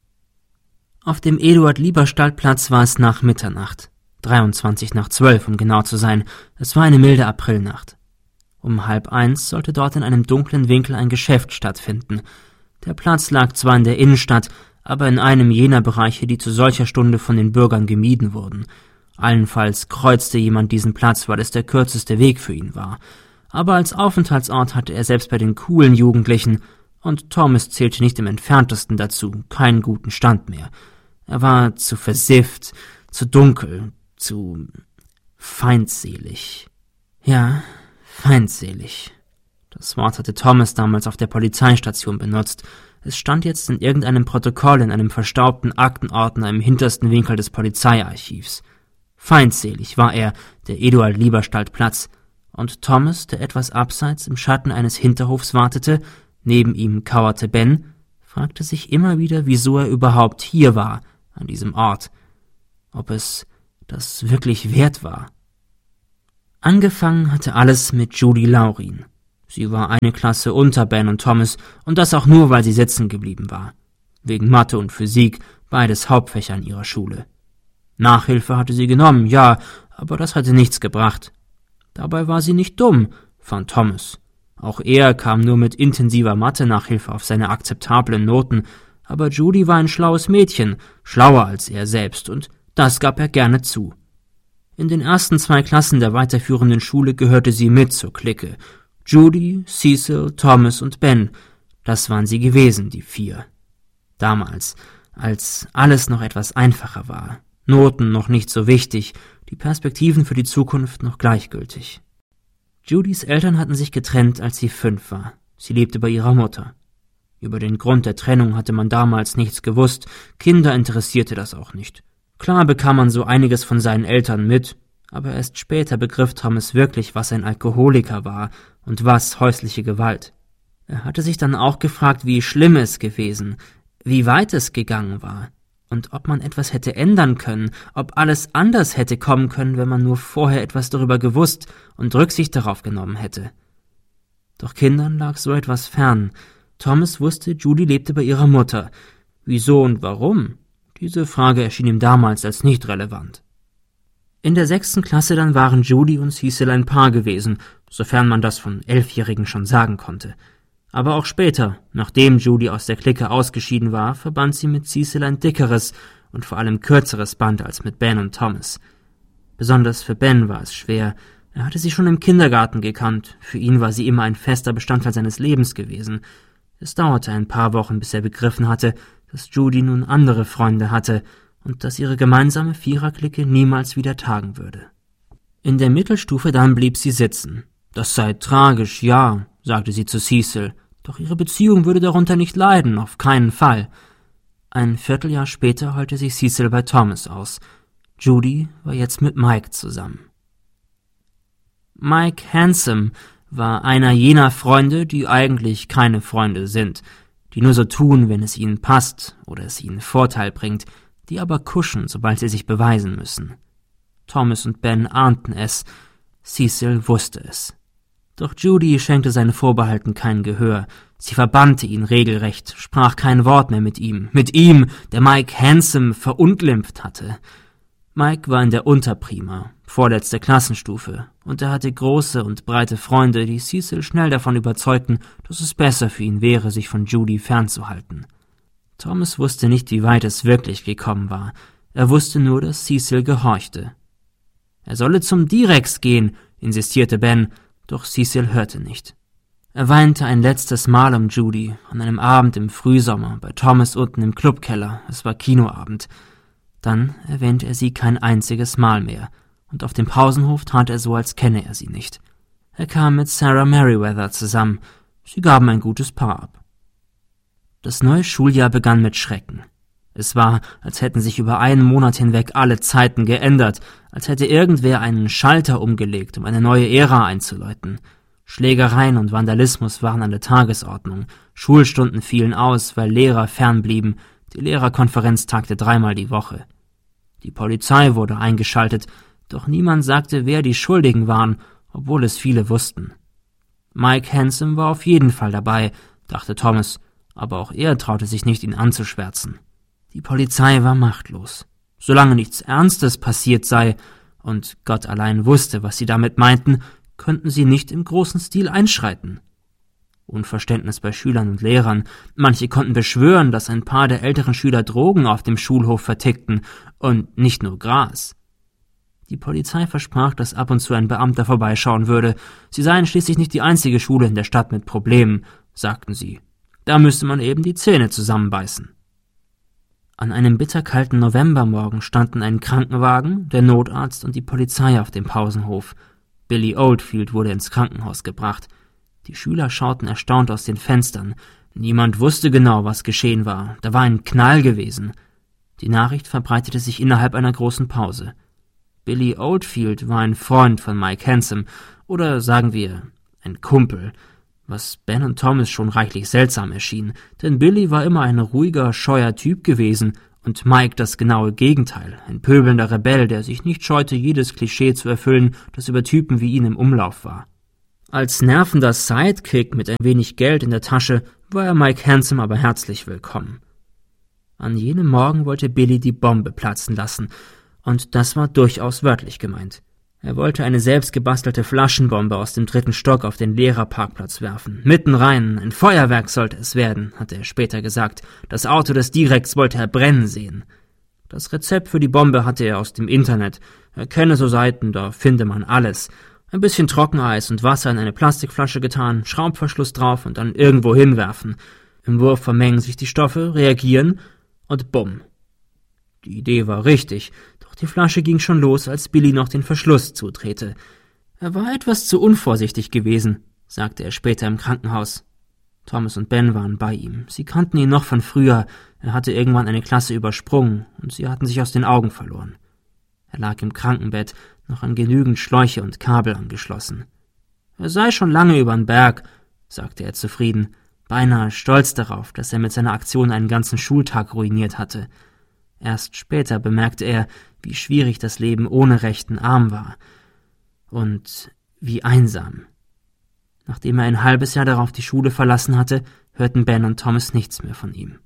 Auf dem Eduard-Lieberstadt-Platz war es nach Mitternacht, dreiundzwanzig nach zwölf, um genau zu sein. Es war eine milde Aprilnacht. Um halb eins sollte dort in einem dunklen Winkel ein Geschäft stattfinden. Der Platz lag zwar in der Innenstadt, aber in einem jener Bereiche, die zu solcher Stunde von den Bürgern gemieden wurden. Allenfalls kreuzte jemand diesen Platz, weil es der kürzeste Weg für ihn war. Aber als Aufenthaltsort hatte er selbst bei den coolen Jugendlichen, und Thomas zählte nicht im Entferntesten dazu, keinen guten Stand mehr. Er war zu versifft, zu dunkel, zu feindselig. Ja, feindselig. Das Wort hatte Thomas damals auf der Polizeistation benutzt. Es stand jetzt in irgendeinem Protokoll in einem verstaubten Aktenordner im hintersten Winkel des Polizeiarchivs. Feindselig war er, der Eduard-Lieberstadt-Platz, und Thomas, der etwas abseits im Schatten eines Hinterhofs wartete, neben ihm kauerte Ben, fragte sich immer wieder, wieso er überhaupt hier war, an diesem Ort. Ob es das wirklich wert war. Angefangen hatte alles mit Judy Laurin. Sie war eine Klasse unter Ben und Thomas, und das auch nur, weil sie sitzen geblieben war. Wegen Mathe und Physik, beides Hauptfächer in ihrer Schule. Nachhilfe hatte sie genommen, ja, aber das hatte nichts gebracht. Dabei war sie nicht dumm, fand Thomas. Auch er kam nur mit intensiver Mathe-Nachhilfe auf seine akzeptablen Noten, aber Judy war ein schlaues Mädchen, schlauer als er selbst, und das gab er gerne zu. In den ersten zwei Klassen der weiterführenden Schule gehörte sie mit zur Clique. Judy, Cecil, Thomas und Ben, das waren sie gewesen, die vier. Damals, als alles noch etwas einfacher war, Noten noch nicht so wichtig, die Perspektiven für die Zukunft noch gleichgültig. Judys Eltern hatten sich getrennt, als sie fünf war. Sie lebte bei ihrer Mutter. Über den Grund der Trennung hatte man damals nichts gewusst, Kinder interessierte das auch nicht. Klar bekam man so einiges von seinen Eltern mit, aber erst später begriff Thomas wirklich, was ein Alkoholiker war und was häusliche Gewalt. Er hatte sich dann auch gefragt, wie schlimm es gewesen, wie weit es gegangen war und ob man etwas hätte ändern können, ob alles anders hätte kommen können, wenn man nur vorher etwas darüber gewusst und Rücksicht darauf genommen hätte. Doch Kindern lag so etwas fern. Thomas wusste, Judy lebte bei ihrer Mutter. Wieso und warum? Diese Frage erschien ihm damals als nicht relevant. In der sechsten Klasse dann waren Judy und Cecil ein Paar gewesen, sofern man das von Elfjährigen schon sagen konnte. Aber auch später, nachdem Judy aus der Clique ausgeschieden war, verband sie mit Cecil ein dickeres und vor allem kürzeres Band als mit Ben und Thomas. Besonders für Ben war es schwer. Er hatte sie schon im Kindergarten gekannt, für ihn war sie immer ein fester Bestandteil seines Lebens gewesen. Es dauerte ein paar Wochen, bis er begriffen hatte, dass Judy nun andere Freunde hatte und dass ihre gemeinsame Viererklicke niemals wieder tagen würde. In der Mittelstufe dann blieb sie sitzen. Das sei tragisch, ja, sagte sie zu Cecil, doch ihre Beziehung würde darunter nicht leiden, auf keinen Fall. Ein Vierteljahr später heulte sich Cecil bei Thomas aus. Judy war jetzt mit Mike zusammen. Mike Handsome war einer jener Freunde, die eigentlich keine Freunde sind, die nur so tun, wenn es ihnen passt oder es ihnen Vorteil bringt, die aber kuschen, sobald sie sich beweisen müssen. Thomas und Ben ahnten es, Cecil wusste es. Doch Judy schenkte seinen Vorbehalten kein Gehör. Sie verbannte ihn regelrecht, sprach kein Wort mehr mit ihm, mit ihm, der Mike Handsome verunglimpft hatte. Mike war in der Unterprima, vorletzte Klassenstufe, und er hatte große und breite Freunde, die Cecil schnell davon überzeugten, dass es besser für ihn wäre, sich von Judy fernzuhalten. Thomas wusste nicht, wie weit es wirklich gekommen war. Er wusste nur, dass Cecil gehorchte. Er solle zum Direx gehen, insistierte Ben, doch Cecil hörte nicht. Er weinte ein letztes Mal um Judy, an einem Abend im Frühsommer, bei Thomas unten im Clubkeller, es war Kinoabend. Dann erwähnte er sie kein einziges Mal mehr, und auf dem Pausenhof tat er so, als kenne er sie nicht. Er kam mit Sarah Merriweather zusammen, sie gaben ein gutes Paar ab. Das neue Schuljahr begann mit Schrecken. Es war, als hätten sich über einen Monat hinweg alle Zeiten geändert, als hätte irgendwer einen Schalter umgelegt, um eine neue Ära einzuläuten. Schlägereien und Vandalismus waren an der Tagesordnung, Schulstunden fielen aus, weil Lehrer fernblieben, die Lehrerkonferenz tagte dreimal die Woche. Die Polizei wurde eingeschaltet, doch niemand sagte, wer die Schuldigen waren, obwohl es viele wussten. Mike Handsome war auf jeden Fall dabei, dachte Thomas, aber auch er traute sich nicht, ihn anzuschwärzen. Die Polizei war machtlos. Solange nichts Ernstes passiert sei, und Gott allein wusste, was sie damit meinten, könnten sie nicht im großen Stil einschreiten. Unverständnis bei Schülern und Lehrern. Manche konnten beschwören, dass ein paar der älteren Schüler Drogen auf dem Schulhof vertickten und nicht nur Gras. Die Polizei versprach, dass ab und zu ein Beamter vorbeischauen würde. Sie seien schließlich nicht die einzige Schule in der Stadt mit Problemen, sagten sie. Da müsste man eben die Zähne zusammenbeißen. An einem bitterkalten Novembermorgen standen ein Krankenwagen, der Notarzt und die Polizei auf dem Pausenhof. Billy Oldfield wurde ins Krankenhaus gebracht. Die Schüler schauten erstaunt aus den Fenstern. Niemand wusste genau, was geschehen war. Da war ein Knall gewesen. Die Nachricht verbreitete sich innerhalb einer großen Pause. Billy Oldfield war ein Freund von Mike Handsome, oder sagen wir, ein Kumpel. was Ben und Thomas schon reichlich seltsam erschien, denn Billy war immer ein ruhiger, scheuer Typ gewesen und Mike das genaue Gegenteil, ein pöbelnder Rebell, der sich nicht scheute, jedes Klischee zu erfüllen, das über Typen wie ihn im Umlauf war. Als nervender Sidekick mit ein wenig Geld in der Tasche war er Mike Handsome aber herzlich willkommen. An jenem Morgen wollte Billy die Bombe platzen lassen, und das war durchaus wörtlich gemeint. Er wollte eine selbstgebastelte Flaschenbombe aus dem dritten Stock auf den Lehrerparkplatz werfen. Mitten rein, ein Feuerwerk sollte es werden, hatte er später gesagt. Das Auto des Direkts wollte er brennen sehen. Das Rezept für die Bombe hatte er aus dem Internet. Er kenne so Seiten, da finde man alles. Ein bisschen Trockeneis und Wasser in eine Plastikflasche getan, Schraubverschluss drauf und dann irgendwo hinwerfen. Im Wurf vermengen sich die Stoffe, reagieren und bumm. Die Idee war richtig, doch die Flasche ging schon los, als Billy noch den Verschluss zudrehte. Er war etwas zu unvorsichtig gewesen, sagte er später im Krankenhaus. Thomas und Ben waren bei ihm. Sie kannten ihn noch von früher. Er hatte irgendwann eine Klasse übersprungen und sie hatten sich aus den Augen verloren. Er lag im Krankenbett, noch an genügend Schläuche und Kabel angeschlossen. Er sei schon lange übern Berg, sagte er zufrieden, beinahe stolz darauf, dass er mit seiner Aktion einen ganzen Schultag ruiniert hatte. Erst später bemerkte er, wie schwierig das Leben ohne rechten Arm war. Und wie einsam. Nachdem er ein halbes Jahr darauf die Schule verlassen hatte, hörten Ben und Thomas nichts mehr von ihm.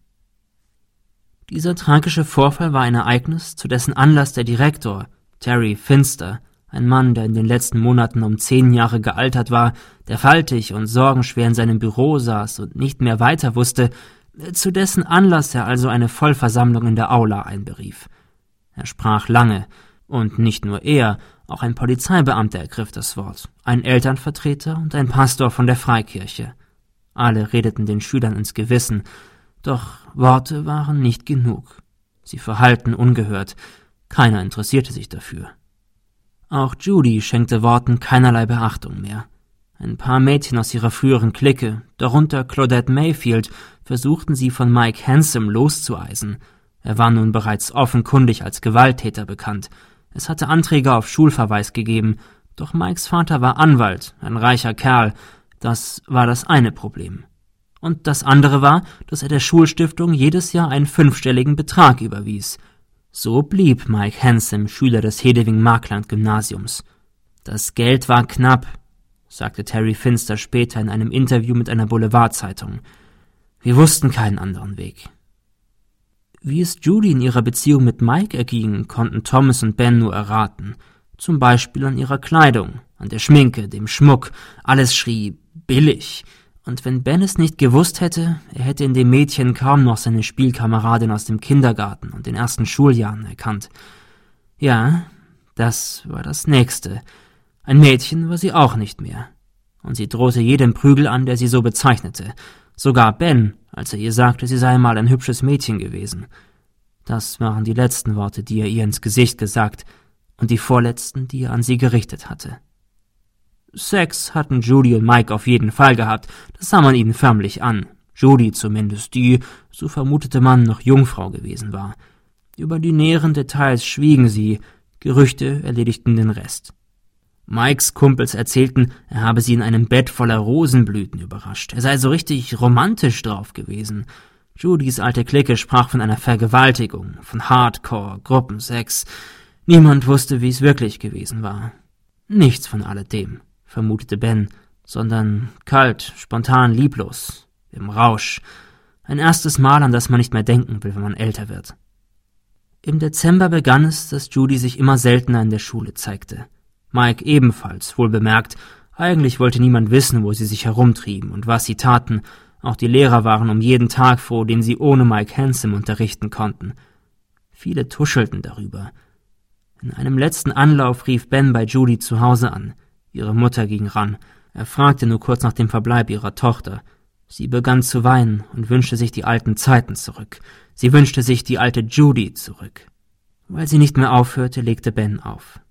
Dieser tragische Vorfall war ein Ereignis, zu dessen Anlass der Direktor, Terry Finster, ein Mann, der in den letzten Monaten um zehn Jahre gealtert war, der faltig und sorgenschwer in seinem Büro saß und nicht mehr weiter wusste, zu dessen Anlass er also eine Vollversammlung in der Aula einberief. Er sprach lange, und nicht nur er, auch ein Polizeibeamter ergriff das Wort, ein Elternvertreter und ein Pastor von der Freikirche. Alle redeten den Schülern ins Gewissen, doch Worte waren nicht genug. Sie verhallten ungehört, keiner interessierte sich dafür. Auch Judy schenkte Worten keinerlei Beachtung mehr. Ein paar Mädchen aus ihrer früheren Clique, darunter Claudette Mayfield, versuchten sie von Mike Handsome loszueisen. Er war nun bereits offenkundig als Gewalttäter bekannt. Es hatte Anträge auf Schulverweis gegeben, doch Mikes Vater war Anwalt, ein reicher Kerl. Das war das eine Problem. Und das andere war, dass er der Schulstiftung jedes Jahr einen fünfstelligen Betrag überwies. So blieb Mike Handsome Schüler des Hedewig-Markland-Gymnasiums. Das Geld war knapp, sagte Terry Finster später in einem Interview mit einer Boulevardzeitung. Wir wussten keinen anderen Weg. Wie es Judy in ihrer Beziehung mit Mike erging, konnten Thomas und Ben nur erraten. Zum Beispiel an ihrer Kleidung, an der Schminke, dem Schmuck. Alles schrie billig. Und wenn Ben es nicht gewusst hätte, er hätte in dem Mädchen kaum noch seine Spielkameradin aus dem Kindergarten und den ersten Schuljahren erkannt. Ja, das war das Nächste. Ein Mädchen war sie auch nicht mehr. Und sie drohte jedem Prügel an, der sie so bezeichnete. Sogar Ben, als er ihr sagte, sie sei mal ein hübsches Mädchen gewesen. Das waren die letzten Worte, die er ihr ins Gesicht gesagt, und die vorletzten, die er an sie gerichtet hatte. Sex hatten Judy und Mike auf jeden Fall gehabt, das sah man ihnen förmlich an. Judy zumindest, die, so vermutete man, noch Jungfrau gewesen war. Über die näheren Details schwiegen sie, Gerüchte erledigten den Rest. Mikes Kumpels erzählten, er habe sie in einem Bett voller Rosenblüten überrascht. Er sei so richtig romantisch drauf gewesen. Judys alte Clique sprach von einer Vergewaltigung, von Hardcore, Gruppensex. Niemand wusste, wie es wirklich gewesen war. Nichts von alledem, vermutete Ben, sondern kalt, spontan, lieblos, im Rausch. Ein erstes Mal, an das man nicht mehr denken will, wenn man älter wird. Im Dezember begann es, dass Judy sich immer seltener in der Schule zeigte. Mike ebenfalls, wohl bemerkt. Eigentlich wollte niemand wissen, wo sie sich herumtrieben und was sie taten. Auch die Lehrer waren um jeden Tag froh, den sie ohne Mike Handsome unterrichten konnten. Viele tuschelten darüber. In einem letzten Anlauf rief Ben bei Judy zu Hause an. Ihre Mutter ging ran. Er fragte nur kurz nach dem Verbleib ihrer Tochter. Sie begann zu weinen und wünschte sich die alten Zeiten zurück. Sie wünschte sich die alte Judy zurück. Weil sie nicht mehr aufhörte, legte Ben auf.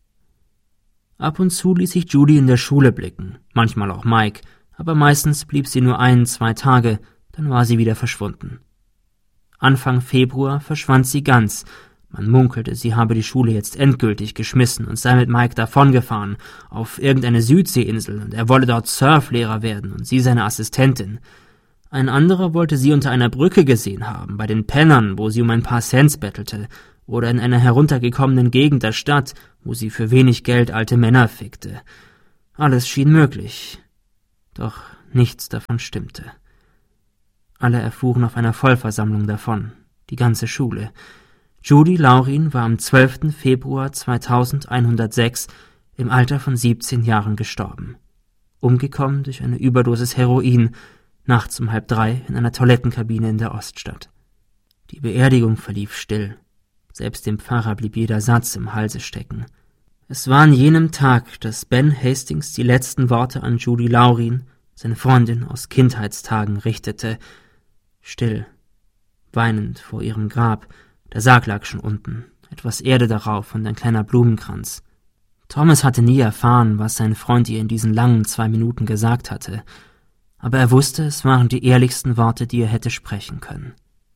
Ab und zu ließ sich Judy in der Schule blicken, manchmal auch Mike, aber meistens blieb sie nur ein, zwei Tage, dann war sie wieder verschwunden. Anfang Februar verschwand sie ganz. Man munkelte, sie habe die Schule jetzt endgültig geschmissen und sei mit Mike davongefahren, auf irgendeine Südseeinsel, und er wolle dort Surflehrer werden und sie seine Assistentin. Ein anderer wollte sie unter einer Brücke gesehen haben, bei den Pennern, wo sie um ein paar Cents bettelte, oder in einer heruntergekommenen Gegend der Stadt, wo sie für wenig Geld alte Männer fickte. Alles schien möglich, doch nichts davon stimmte. Alle erfuhren auf einer Vollversammlung davon, die ganze Schule. Judy Laurin war am zwölften Februar zweitausendeinhundertsechs im Alter von siebzehn Jahren gestorben. Umgekommen durch eine Überdosis Heroin, nachts um halb drei in einer Toilettenkabine in der Oststadt. Die Beerdigung verlief still. Selbst dem Pfarrer blieb jeder Satz im Halse stecken. Es war an jenem Tag, dass Ben Hastings die letzten Worte an Judy Laurin, seine Freundin aus Kindheitstagen, richtete. Still, weinend vor ihrem Grab. Der Sarg lag schon unten, etwas Erde darauf und ein kleiner Blumenkranz. Thomas hatte nie erfahren, was sein Freund ihr in diesen langen zwei Minuten gesagt hatte, aber er wusste, es waren die ehrlichsten Worte, die er hätte sprechen können.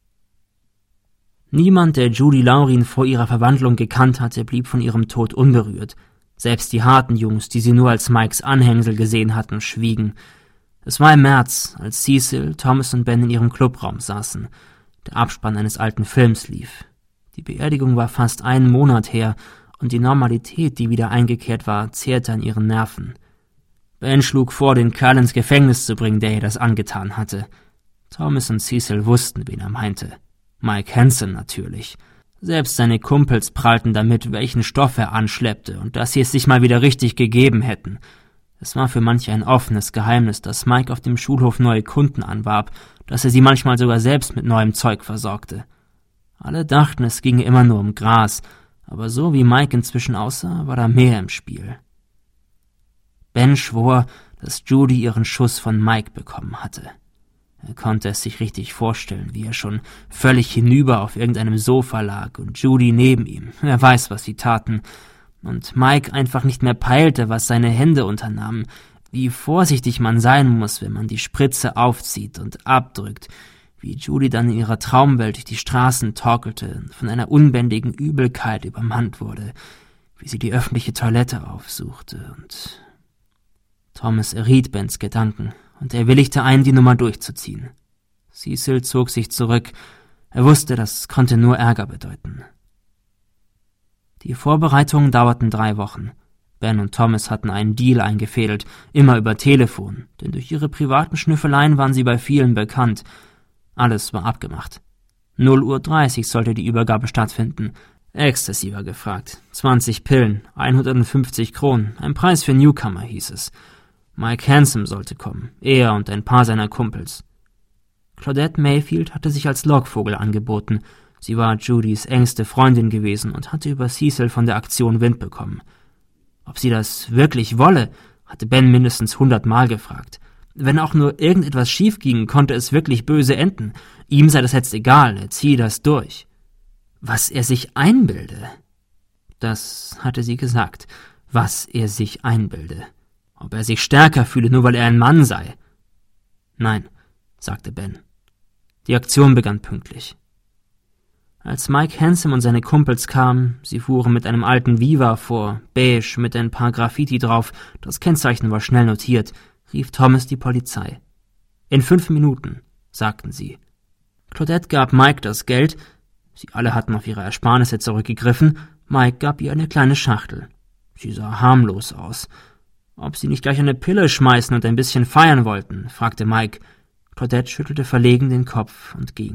Niemand, der Judy Laurin vor ihrer Verwandlung gekannt hatte, blieb von ihrem Tod unberührt. Selbst die harten Jungs, die sie nur als Mikes Anhängsel gesehen hatten, schwiegen. Es war im März, als Cecil, Thomas und Ben in ihrem Clubraum saßen. Der Abspann eines alten Films lief. Die Beerdigung war fast einen Monat her, und die Normalität, die wieder eingekehrt war, zehrte an ihren Nerven. Ben schlug vor, den Kerl ins Gefängnis zu bringen, der ihr das angetan hatte. Thomas und Cecil wussten, wen er meinte. Mike Hansen natürlich. Selbst seine Kumpels prallten damit, welchen Stoff er anschleppte und dass sie es sich mal wieder richtig gegeben hätten. Es war für manche ein offenes Geheimnis, dass Mike auf dem Schulhof neue Kunden anwarb, dass er sie manchmal sogar selbst mit neuem Zeug versorgte. Alle dachten, es ginge immer nur um Gras, aber so wie Mike inzwischen aussah, war da mehr im Spiel. Ben schwor, dass Judy ihren Schuss von Mike bekommen hatte. Er konnte es sich richtig vorstellen, wie er schon völlig hinüber auf irgendeinem Sofa lag und Judy neben ihm, wer weiß, was sie taten, und Mike einfach nicht mehr peilte, was seine Hände unternahmen, wie vorsichtig man sein muss, wenn man die Spritze aufzieht und abdrückt, wie Judy dann in ihrer Traumwelt durch die Straßen torkelte und von einer unbändigen Übelkeit übermannt wurde, wie sie die öffentliche Toilette aufsuchte, und Thomas erriet Bens Gedanken, und er willigte ein, die Nummer durchzuziehen. Cecil zog sich zurück. Er wusste, das konnte nur Ärger bedeuten. Die Vorbereitungen dauerten drei Wochen. Ben und Thomas hatten einen Deal eingefädelt, immer über Telefon, denn durch ihre privaten Schnüffeleien waren sie bei vielen bekannt. Alles war abgemacht. null Uhr dreißig sollte die Übergabe stattfinden. Ecstasy war gefragt. zwanzig Pillen, hundertfünfzig Kronen, ein Preis für Newcomer, hieß es. Mike Hansen sollte kommen, er und ein paar seiner Kumpels. Claudette Mayfield hatte sich als Lockvogel angeboten. Sie war Judys engste Freundin gewesen und hatte über Cecil von der Aktion Wind bekommen. Ob sie das wirklich wolle, hatte Ben mindestens hundertmal gefragt. Wenn auch nur irgendetwas schief ging, konnte es wirklich böse enden. Ihm sei das jetzt egal, er ziehe das durch. Was er sich einbilde. Das hatte sie gesagt, was er sich einbilde. Ob er sich stärker fühle, nur weil er ein Mann sei. Nein, sagte Ben. Die Aktion begann pünktlich. Als Mike Hansen und seine Kumpels kamen, sie fuhren mit einem alten Viva vor, beige, mit ein paar Graffiti drauf, das Kennzeichen war schnell notiert, rief Thomas die Polizei. In fünf Minuten, sagten sie. Claudette gab Mike das Geld, sie alle hatten auf ihre Ersparnisse zurückgegriffen, Mike gab ihr eine kleine Schachtel. Sie sah harmlos aus. Ob sie nicht gleich eine Pille schmeißen und ein bisschen feiern wollten, fragte Mike. Claudette schüttelte verlegen den Kopf und ging.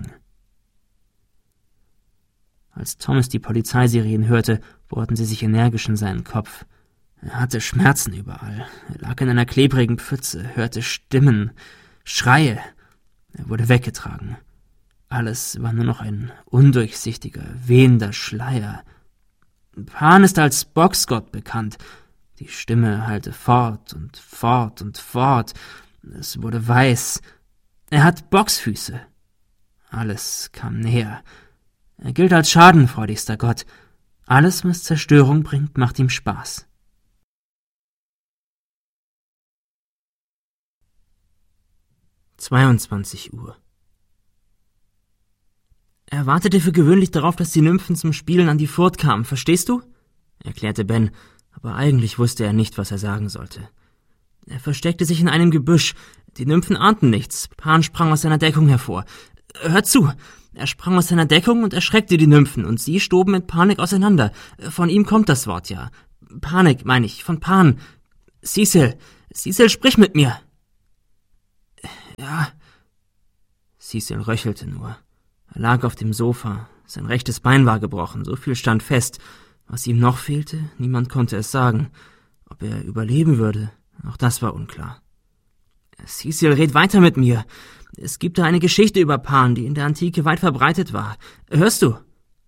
Als Thomas die Polizeisirenen hörte, bohrten sie sich energisch in seinen Kopf. Er hatte Schmerzen überall. Er lag in einer klebrigen Pfütze, hörte Stimmen, Schreie. Er wurde weggetragen. Alles war nur noch ein undurchsichtiger, wehender Schleier. Pan ist als Boxgott bekannt. Die Stimme hallte fort und fort und fort. Es wurde weiß. Er hat Boxfüße. Alles kam näher. Er gilt als schadenfreudigster Gott. Alles, was Zerstörung bringt, macht ihm Spaß. zweiundzwanzig Uhr. Er wartete für gewöhnlich darauf, dass die Nymphen zum Spielen an die Furt kamen, verstehst du?« erklärte Ben, aber eigentlich wusste er nicht, was er sagen sollte. Er versteckte sich in einem Gebüsch. Die Nymphen ahnten nichts. Pan sprang aus seiner Deckung hervor. »Hört zu!« Er sprang aus seiner Deckung und erschreckte die Nymphen, und sie stoben in Panik auseinander. Von ihm kommt das Wort ja. Panik, meine ich, von Pan. »Cecil, Cecil, sprich mit mir!« »Ja.« Cecil röchelte nur. Er lag auf dem Sofa. Sein rechtes Bein war gebrochen, so viel stand fest. Was ihm noch fehlte, niemand konnte es sagen. Ob er überleben würde, auch das war unklar. »Cecil, red weiter mit mir. Es gibt da eine Geschichte über Pan, die in der Antike weit verbreitet war. Hörst du?«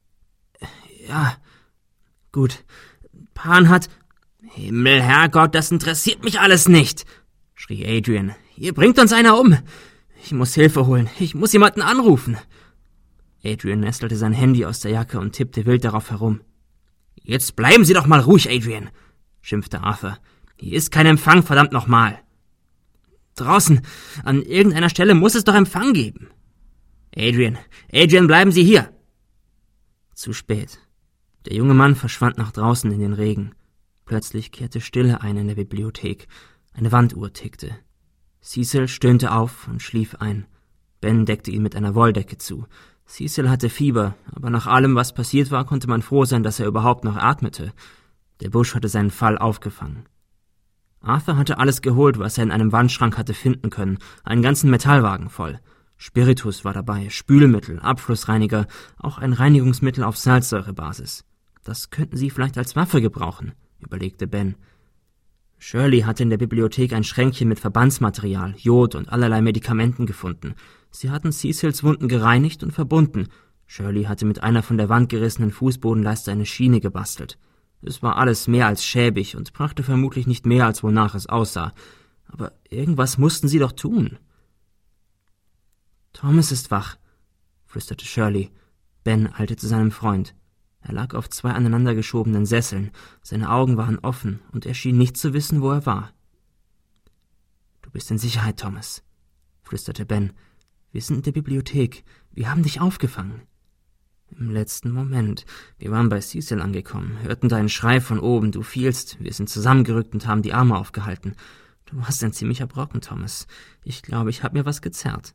»Ja, gut. Pan hat...« »Himmel, Herrgott, das interessiert mich alles nicht«, schrie Adrian. »Hier bringt uns einer um. Ich muss Hilfe holen. Ich muss jemanden anrufen.« Adrian nestelte sein Handy aus der Jacke und tippte wild darauf herum. »Jetzt bleiben Sie doch mal ruhig, Adrian«, schimpfte Arthur. »Hier ist kein Empfang, verdammt nochmal.« »Draußen, an irgendeiner Stelle muss es doch Empfang geben.« »Adrian, Adrian, bleiben Sie hier!« Zu spät. Der junge Mann verschwand nach draußen in den Regen. Plötzlich kehrte Stille ein in der Bibliothek. Eine Wanduhr tickte. Cecil stöhnte auf und schlief ein. Ben deckte ihn mit einer Wolldecke zu. Cecil hatte Fieber, aber nach allem, was passiert war, konnte man froh sein, dass er überhaupt noch atmete. Der Busch hatte seinen Fall aufgefangen. Arthur hatte alles geholt, was er in einem Wandschrank hatte finden können, einen ganzen Metallwagen voll. Spiritus war dabei, Spülmittel, Abflussreiniger, auch ein Reinigungsmittel auf Salzsäurebasis. Das könnten sie vielleicht als Waffe gebrauchen, überlegte Ben. Shirley hatte in der Bibliothek ein Schränkchen mit Verbandsmaterial, Jod und allerlei Medikamenten gefunden. Sie hatten Cecils Wunden gereinigt und verbunden. Shirley hatte mit einer von der Wand gerissenen Fußbodenleiste eine Schiene gebastelt. Es war alles mehr als schäbig und brachte vermutlich nicht mehr, als wonach es aussah. Aber irgendwas mussten sie doch tun. »Thomas ist wach«, flüsterte Shirley. Ben eilte zu seinem Freund. Er lag auf zwei aneinandergeschobenen Sesseln. Seine Augen waren offen, und er schien nicht zu wissen, wo er war. »Du bist in Sicherheit, Thomas«, flüsterte Ben. »Wir sind in der Bibliothek. Wir haben dich aufgefangen.« »Im letzten Moment. Wir waren bei Cecil angekommen, hörten deinen Schrei von oben. Du fielst. Wir sind zusammengerückt und haben die Arme aufgehalten. Du warst ein ziemlicher Brocken, Thomas. Ich glaube, ich habe mir was gezerrt.«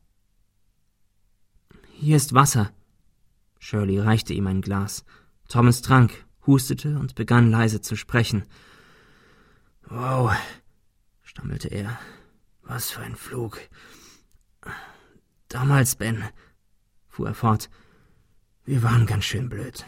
»Hier ist Wasser.« Shirley reichte ihm ein Glas. Thomas trank, hustete und begann leise zu sprechen. »Wow«, stammelte er. »Was für ein Flug. Damals, Ben«, fuhr er fort, »wir waren ganz schön blöd.«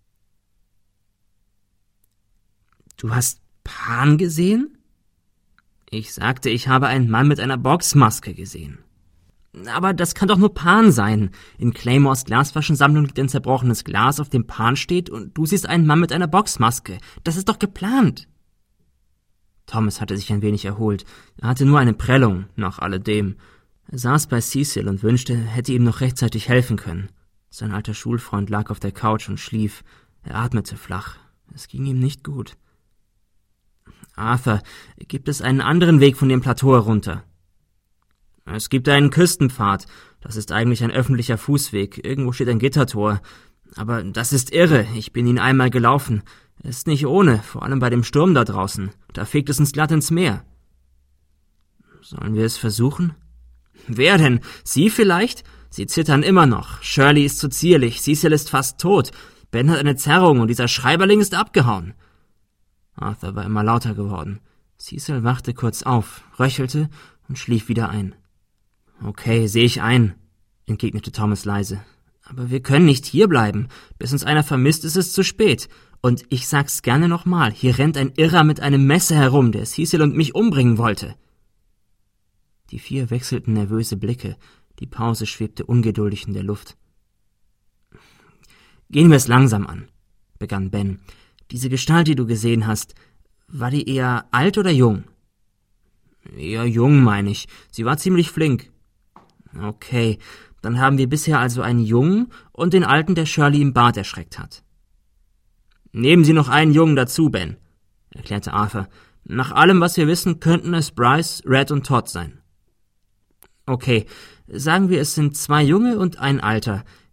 »Du hast Pan gesehen?« »Ich sagte, ich habe einen Mann mit einer Boxmaske gesehen.« »Aber das kann doch nur Pan sein. In Claymores Glasflaschensammlung liegt ein zerbrochenes Glas, auf dem Pan steht, und du siehst einen Mann mit einer Boxmaske. Das ist doch geplant.« Thomas hatte sich ein wenig erholt. Er hatte nur eine Prellung, nach alledem. Er saß bei Cecil und wünschte, er hätte ihm noch rechtzeitig helfen können. Sein alter Schulfreund lag auf der Couch und schlief. Er atmete flach. Es ging ihm nicht gut. »Arthur, gibt es einen anderen Weg von dem Plateau herunter?« »Es gibt einen Küstenpfad. Das ist eigentlich ein öffentlicher Fußweg. Irgendwo steht ein Gittertor. Aber das ist irre. Ich bin ihn einmal gelaufen. Es ist nicht ohne, vor allem bei dem Sturm da draußen. Da fegt es uns glatt ins Meer.« »Sollen wir es versuchen?« »Wer denn? Sie vielleicht? Sie zittern immer noch. Shirley ist zu zierlich. Cecil ist fast tot. Ben hat eine Zerrung und dieser Schreiberling ist abgehauen.« Arthur war immer lauter geworden. Cecil wachte kurz auf, röchelte und schlief wieder ein. »Okay, sehe ich ein«, entgegnete Thomas leise. »Aber wir können nicht hierbleiben. Bis uns einer vermisst, ist es zu spät. Und ich sag's gerne nochmal, hier rennt ein Irrer mit einem Messer herum, der Cecil und mich umbringen wollte.« Die vier wechselten nervöse Blicke. Die Pause schwebte ungeduldig in der Luft. »Gehen wir es langsam an«, begann Ben. »Diese Gestalt, die du gesehen hast, war die eher alt oder jung?« »Eher jung, meine ich. Sie war ziemlich flink.« »Okay, dann haben wir bisher also einen Jungen und den Alten, der Shirley im Bad erschreckt hat.« »Nehmen Sie noch einen Jungen dazu, Ben«, erklärte Arthur. »Nach allem, was wir wissen, könnten es Bryce, Red und Todd sein.« »Okay, sagen wir, es sind zwei Junge und ein Alter.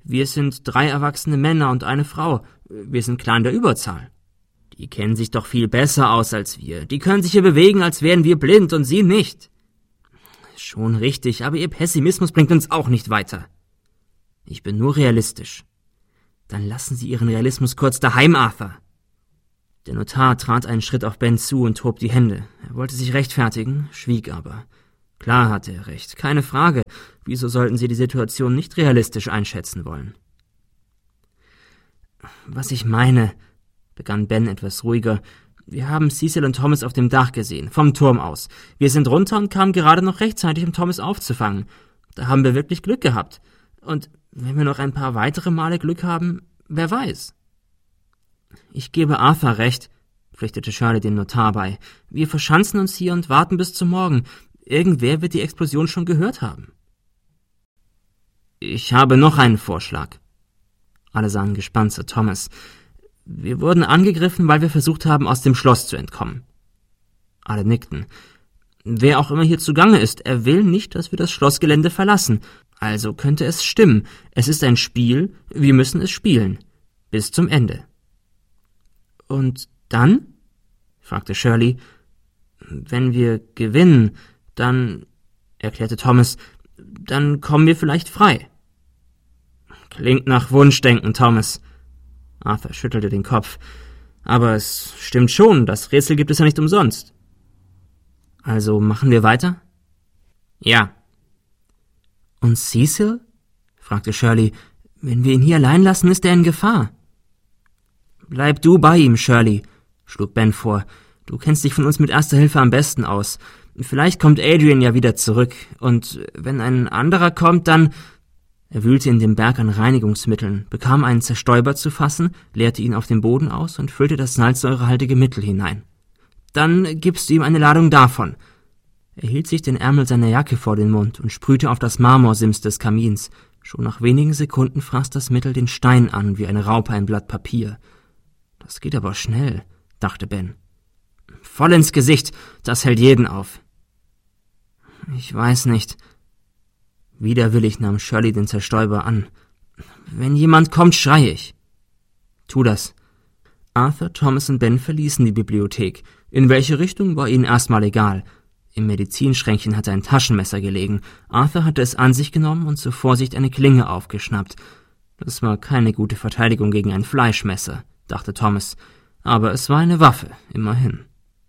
Wir sind drei erwachsene Männer und eine Frau. Wir sind klar in der Überzahl. Die kennen sich doch viel besser aus als wir. Die können sich hier bewegen, als wären wir blind und sie nicht. Schon richtig, aber Ihr Pessimismus bringt uns auch nicht weiter. Ich bin nur realistisch. Dann lassen Sie Ihren Realismus kurz daheim, Arthur. Der Notar trat einen Schritt auf Ben zu und hob die Hände. Er wollte sich rechtfertigen, schwieg aber. Klar hatte er recht, keine Frage. Wieso sollten Sie die Situation nicht realistisch einschätzen wollen? Was ich meine, begann Ben etwas ruhiger, wir haben Cecil und Thomas auf dem Dach gesehen, vom Turm aus. Wir sind runter und kamen gerade noch rechtzeitig, um Thomas aufzufangen. Da haben wir wirklich Glück gehabt. Und wenn wir noch ein paar weitere Male Glück haben, wer weiß. Ich gebe Arthur recht, pflichtete Shirley dem Notar bei. Wir verschanzen uns hier und warten bis zum Morgen. Irgendwer wird die Explosion schon gehört haben. Ich habe noch einen Vorschlag. Alle sahen gespannt zu Thomas. Wir wurden angegriffen, weil wir versucht haben, aus dem Schloss zu entkommen. Alle nickten. Wer auch immer hier zugange ist, er will nicht, dass wir das Schlossgelände verlassen. Also könnte es stimmen. Es ist ein Spiel, wir müssen es spielen. Bis zum Ende. Und dann? Fragte Shirley. Wenn wir gewinnen, dann, erklärte Thomas, dann kommen wir vielleicht frei. Klingt nach Wunschdenken, Thomas. Arthur schüttelte den Kopf. Aber es stimmt schon, das Rätsel gibt es ja nicht umsonst. Also machen wir weiter? Ja. Und Cecil? Fragte Shirley. Wenn wir ihn hier allein lassen, ist er in Gefahr. Bleib du bei ihm, Shirley, schlug Ben vor. Du kennst dich von uns mit Erster Hilfe am besten aus. Vielleicht kommt Adrian ja wieder zurück. Und wenn ein anderer kommt, dann... Er wühlte in dem Berg an Reinigungsmitteln, bekam einen Zerstäuber zu fassen, leerte ihn auf den Boden aus und füllte das salzsäurehaltige Mittel hinein. Dann gibst du ihm eine Ladung davon. Er hielt sich den Ärmel seiner Jacke vor den Mund und sprühte auf das Marmorsims des Kamins. Schon nach wenigen Sekunden fraß das Mittel den Stein an, wie eine Raupe ein Blatt Papier. Das geht aber schnell, dachte Ben. Voll ins Gesicht, das hält jeden auf. Ich weiß nicht. Widerwillig nahm Shirley den Zerstäuber an. Wenn jemand kommt, schreie ich. Tu das. Arthur, Thomas und Ben verließen die Bibliothek. In welche Richtung war ihnen erstmal egal. Im Medizinschränkchen hatte ein Taschenmesser gelegen. Arthur hatte es an sich genommen und zur Vorsicht eine Klinge aufgeschnappt. Das war keine gute Verteidigung gegen ein Fleischmesser, dachte Thomas. Aber es war eine Waffe, immerhin.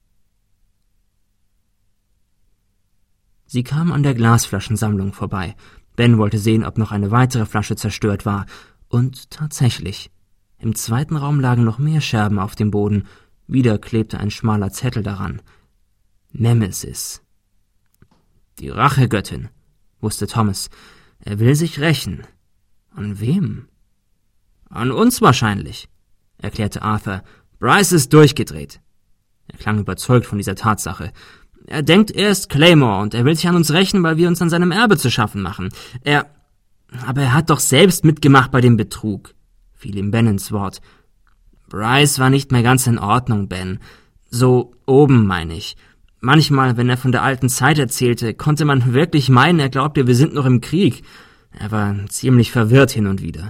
Sie kamen an der Glasflaschensammlung vorbei. Ben wollte sehen, ob noch eine weitere Flasche zerstört war. Und tatsächlich. Im zweiten Raum lagen noch mehr Scherben auf dem Boden. Wieder klebte ein schmaler Zettel daran. Nemesis. Die Rachegöttin, wusste Thomas. Er will sich rächen. An wem? An uns wahrscheinlich, erklärte Arthur. Bryce ist durchgedreht. Er klang überzeugt von dieser Tatsache. Er denkt, er ist Claymore und er will sich an uns rächen, weil wir uns an seinem Erbe zu schaffen machen. Er... Aber er hat doch selbst mitgemacht bei dem Betrug, fiel ihm Ben ins Wort. Bryce war nicht mehr ganz in Ordnung, Ben. So oben, meine ich. Manchmal, wenn er von der alten Zeit erzählte, konnte man wirklich meinen, er glaubte, wir sind noch im Krieg. Er war ziemlich verwirrt hin und wieder.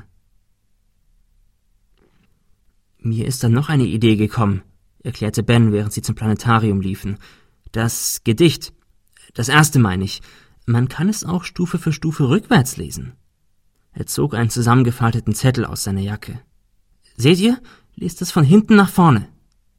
Mir ist dann noch eine Idee gekommen, erklärte Ben, während sie zum Planetarium liefen. Das Gedicht. Das erste meine ich. Man kann es auch Stufe für Stufe rückwärts lesen. Er zog einen zusammengefalteten Zettel aus seiner Jacke. Seht ihr? Lest es von hinten nach vorne.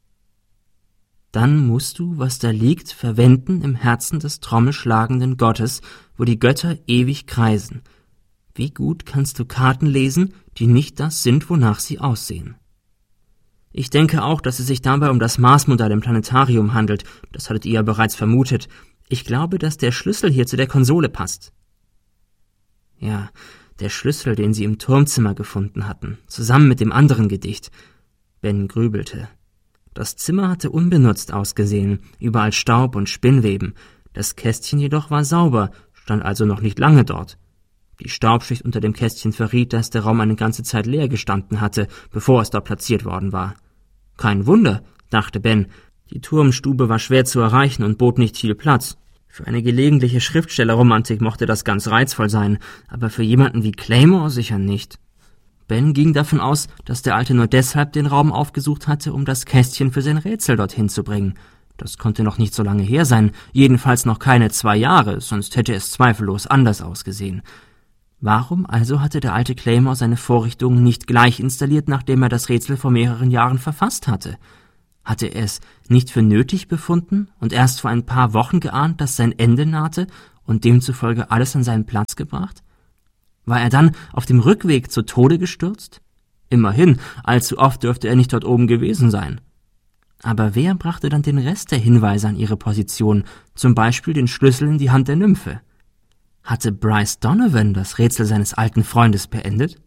Dann musst du, was da liegt, verwenden im Herzen des trommelschlagenden Gottes, wo die Götter ewig kreisen. Wie gut kannst du Karten lesen, die nicht das sind, wonach sie aussehen? Ich denke auch, dass es sich dabei um das Marsmodell im Planetarium handelt. Das hattet ihr ja bereits vermutet. Ich glaube, dass der Schlüssel hier zu der Konsole passt. Ja, der Schlüssel, den sie im Turmzimmer gefunden hatten, zusammen mit dem anderen Gedicht. Ben grübelte. Das Zimmer hatte unbenutzt ausgesehen, überall Staub und Spinnweben. Das Kästchen jedoch war sauber, stand also noch nicht lange dort. Die Staubschicht unter dem Kästchen verriet, dass der Raum eine ganze Zeit leer gestanden hatte, bevor es dort platziert worden war. Kein Wunder, dachte Ben. Die Turmstube war schwer zu erreichen und bot nicht viel Platz. Für eine gelegentliche Schriftstellerromantik mochte das ganz reizvoll sein, aber für jemanden wie Claymore sicher nicht. Ben ging davon aus, dass der Alte nur deshalb den Raum aufgesucht hatte, um das Kästchen für sein Rätsel dorthin zu bringen. Das konnte noch nicht so lange her sein, jedenfalls noch keine zwei Jahre, sonst hätte es zweifellos anders ausgesehen. Warum also hatte der alte Claymore seine Vorrichtungen nicht gleich installiert, nachdem er das Rätsel vor mehreren Jahren verfasst hatte? Hatte er es nicht für nötig befunden und erst vor ein paar Wochen geahnt, dass sein Ende nahte und demzufolge alles an seinen Platz gebracht? War er dann auf dem Rückweg zu Tode gestürzt? Immerhin, allzu oft dürfte er nicht dort oben gewesen sein. Aber wer brachte dann den Rest der Hinweise an ihre Position, zum Beispiel den Schlüssel in die Hand der Nymphe? Hatte Bryce Donovan das Rätsel seines alten Freundes beendet?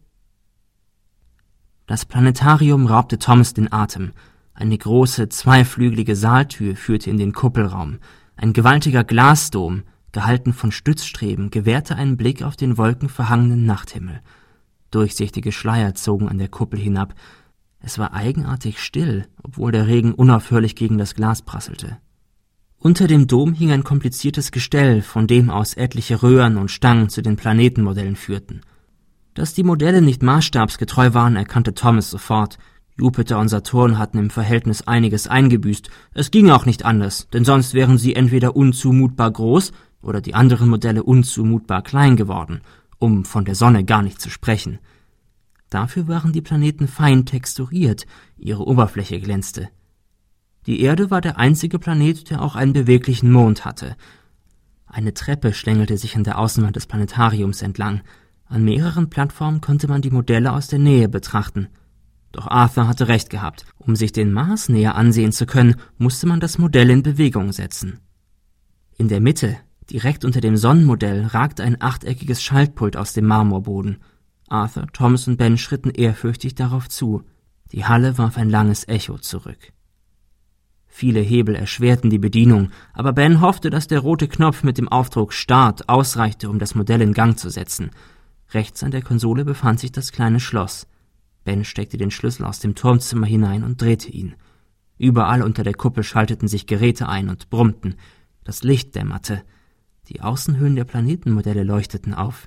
Das Planetarium raubte Thomas den Atem. Eine große, zweiflügelige Saaltür führte in den Kuppelraum. Ein gewaltiger Glasdom, gehalten von Stützstreben, gewährte einen Blick auf den wolkenverhangenen Nachthimmel. Durchsichtige Schleier zogen an der Kuppel hinab. Es war eigenartig still, obwohl der Regen unaufhörlich gegen das Glas prasselte. Unter dem Dom hing ein kompliziertes Gestell, von dem aus etliche Röhren und Stangen zu den Planetenmodellen führten. Dass die Modelle nicht maßstabsgetreu waren, erkannte Thomas sofort. Jupiter und Saturn hatten im Verhältnis einiges eingebüßt. Es ging auch nicht anders, denn sonst wären sie entweder unzumutbar groß oder die anderen Modelle unzumutbar klein geworden, um von der Sonne gar nicht zu sprechen. Dafür waren die Planeten fein texturiert, ihre Oberfläche glänzte. Die Erde war der einzige Planet, der auch einen beweglichen Mond hatte. Eine Treppe schlängelte sich an der Außenwand des Planetariums entlang. An mehreren Plattformen konnte man die Modelle aus der Nähe betrachten. Doch Arthur hatte recht gehabt. Um sich den Mars näher ansehen zu können, musste man das Modell in Bewegung setzen. In der Mitte, direkt unter dem Sonnenmodell, ragte ein achteckiges Schaltpult aus dem Marmorboden. Arthur, Thomas und Ben schritten ehrfürchtig darauf zu. Die Halle warf ein langes Echo zurück. Viele Hebel erschwerten die Bedienung, aber Ben hoffte, dass der rote Knopf mit dem Aufdruck Start ausreichte, um das Modell in Gang zu setzen. Rechts an der Konsole befand sich das kleine Schloss. Ben steckte den Schlüssel aus dem Turmzimmer hinein und drehte ihn. Überall unter der Kuppel schalteten sich Geräte ein und brummten. Das Licht dämmerte. Die Außenhöhlen der Planetenmodelle leuchteten auf.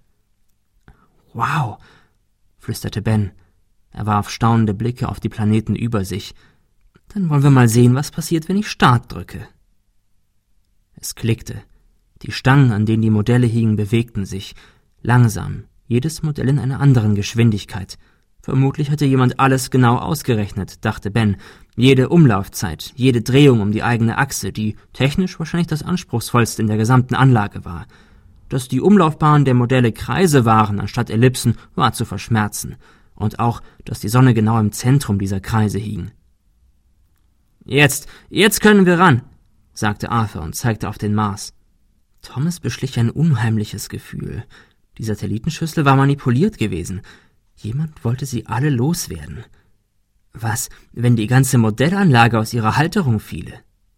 »Wow«, flüsterte Ben. Er warf staunende Blicke auf die Planeten über sich. »Dann wollen wir mal sehen, was passiert, wenn ich Start drücke.« Es klickte. Die Stangen, an denen die Modelle hingen, bewegten sich. Langsam, jedes Modell in einer anderen Geschwindigkeit. Vermutlich hatte jemand alles genau ausgerechnet, dachte Ben. Jede Umlaufzeit, jede Drehung um die eigene Achse, die technisch wahrscheinlich das anspruchsvollste in der gesamten Anlage war. Dass die Umlaufbahnen der Modelle Kreise waren anstatt Ellipsen, war zu verschmerzen. Und auch, dass die Sonne genau im Zentrum dieser Kreise hing. »Jetzt, jetzt können wir ran«, sagte Arthur und zeigte auf den Mars. Thomas beschlich ein unheimliches Gefühl. Die Satellitenschüssel war manipuliert gewesen. Jemand wollte sie alle loswerden. Was, wenn die ganze Modellanlage aus ihrer Halterung fiele?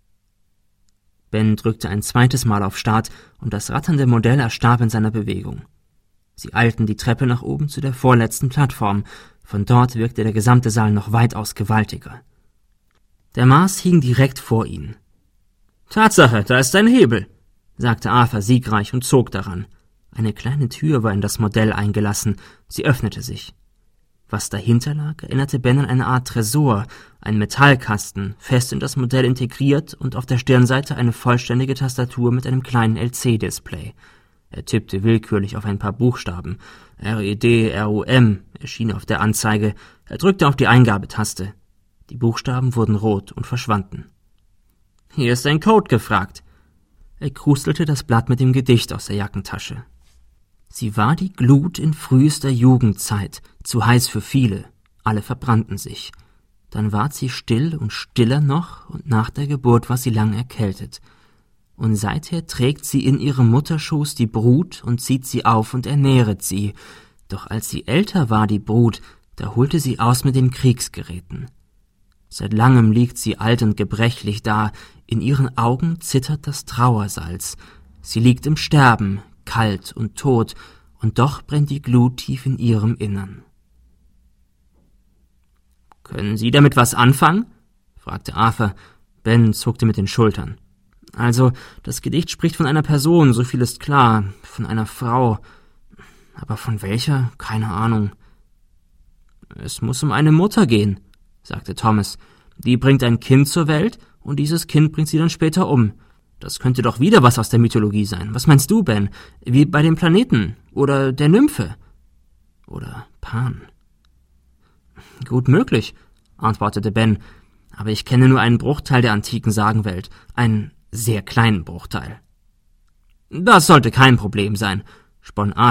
Ben drückte ein zweites Mal auf Start und das ratternde Modell erstarb in seiner Bewegung. Sie eilten die Treppe nach oben zu der vorletzten Plattform. Von dort wirkte der gesamte Saal noch weitaus gewaltiger. Der Mars hing direkt vor ihnen. »Tatsache, da ist ein Hebel«, sagte Arthur siegreich und zog daran. Eine kleine Tür war in das Modell eingelassen. Sie öffnete sich. Was dahinter lag, erinnerte Ben an eine Art Tresor, ein Metallkasten, fest in das Modell integriert und auf der Stirnseite eine vollständige Tastatur mit einem kleinen L C-Display. Er tippte willkürlich auf ein paar Buchstaben. R E D R U M erschien auf der Anzeige. Er drückte auf die Eingabetaste. Die Buchstaben wurden rot und verschwanden. »Hier ist ein Code gefragt.« Er krustelte das Blatt mit dem Gedicht aus der Jackentasche. Sie war die Glut in frühester Jugendzeit, zu heiß für viele, alle verbrannten sich. Dann ward sie still und stiller noch, und nach der Geburt war sie lang erkältet. Und seither trägt sie in ihrem Mutterschoß die Brut und zieht sie auf und ernähret sie. Doch als sie älter war, die Brut, da holte sie aus mit den Kriegsgeräten. Seit langem liegt sie alt und gebrechlich da, in ihren Augen zittert das Trauersalz. Sie liegt im Sterben, kalt und tot, und doch brennt die Glut tief in ihrem Innern. »Können Sie damit was anfangen?« fragte Arthur. Ben zuckte mit den Schultern. »Also, das Gedicht spricht von einer Person, so viel ist klar, von einer Frau. Aber von welcher? Keine Ahnung.« Es muss um eine Mutter gehen, sagte Thomas. Die bringt ein Kind zur Welt und dieses Kind bringt sie dann später um. Das könnte doch wieder was aus der Mythologie sein. Was meinst du, Ben? Wie bei dem Planeten oder der Nymphe? Oder Pan? Gut möglich, antwortete Ben, aber ich kenne nur einen Bruchteil der antiken Sagenwelt, einen sehr kleinen Bruchteil. Das sollte kein Problem sein, spann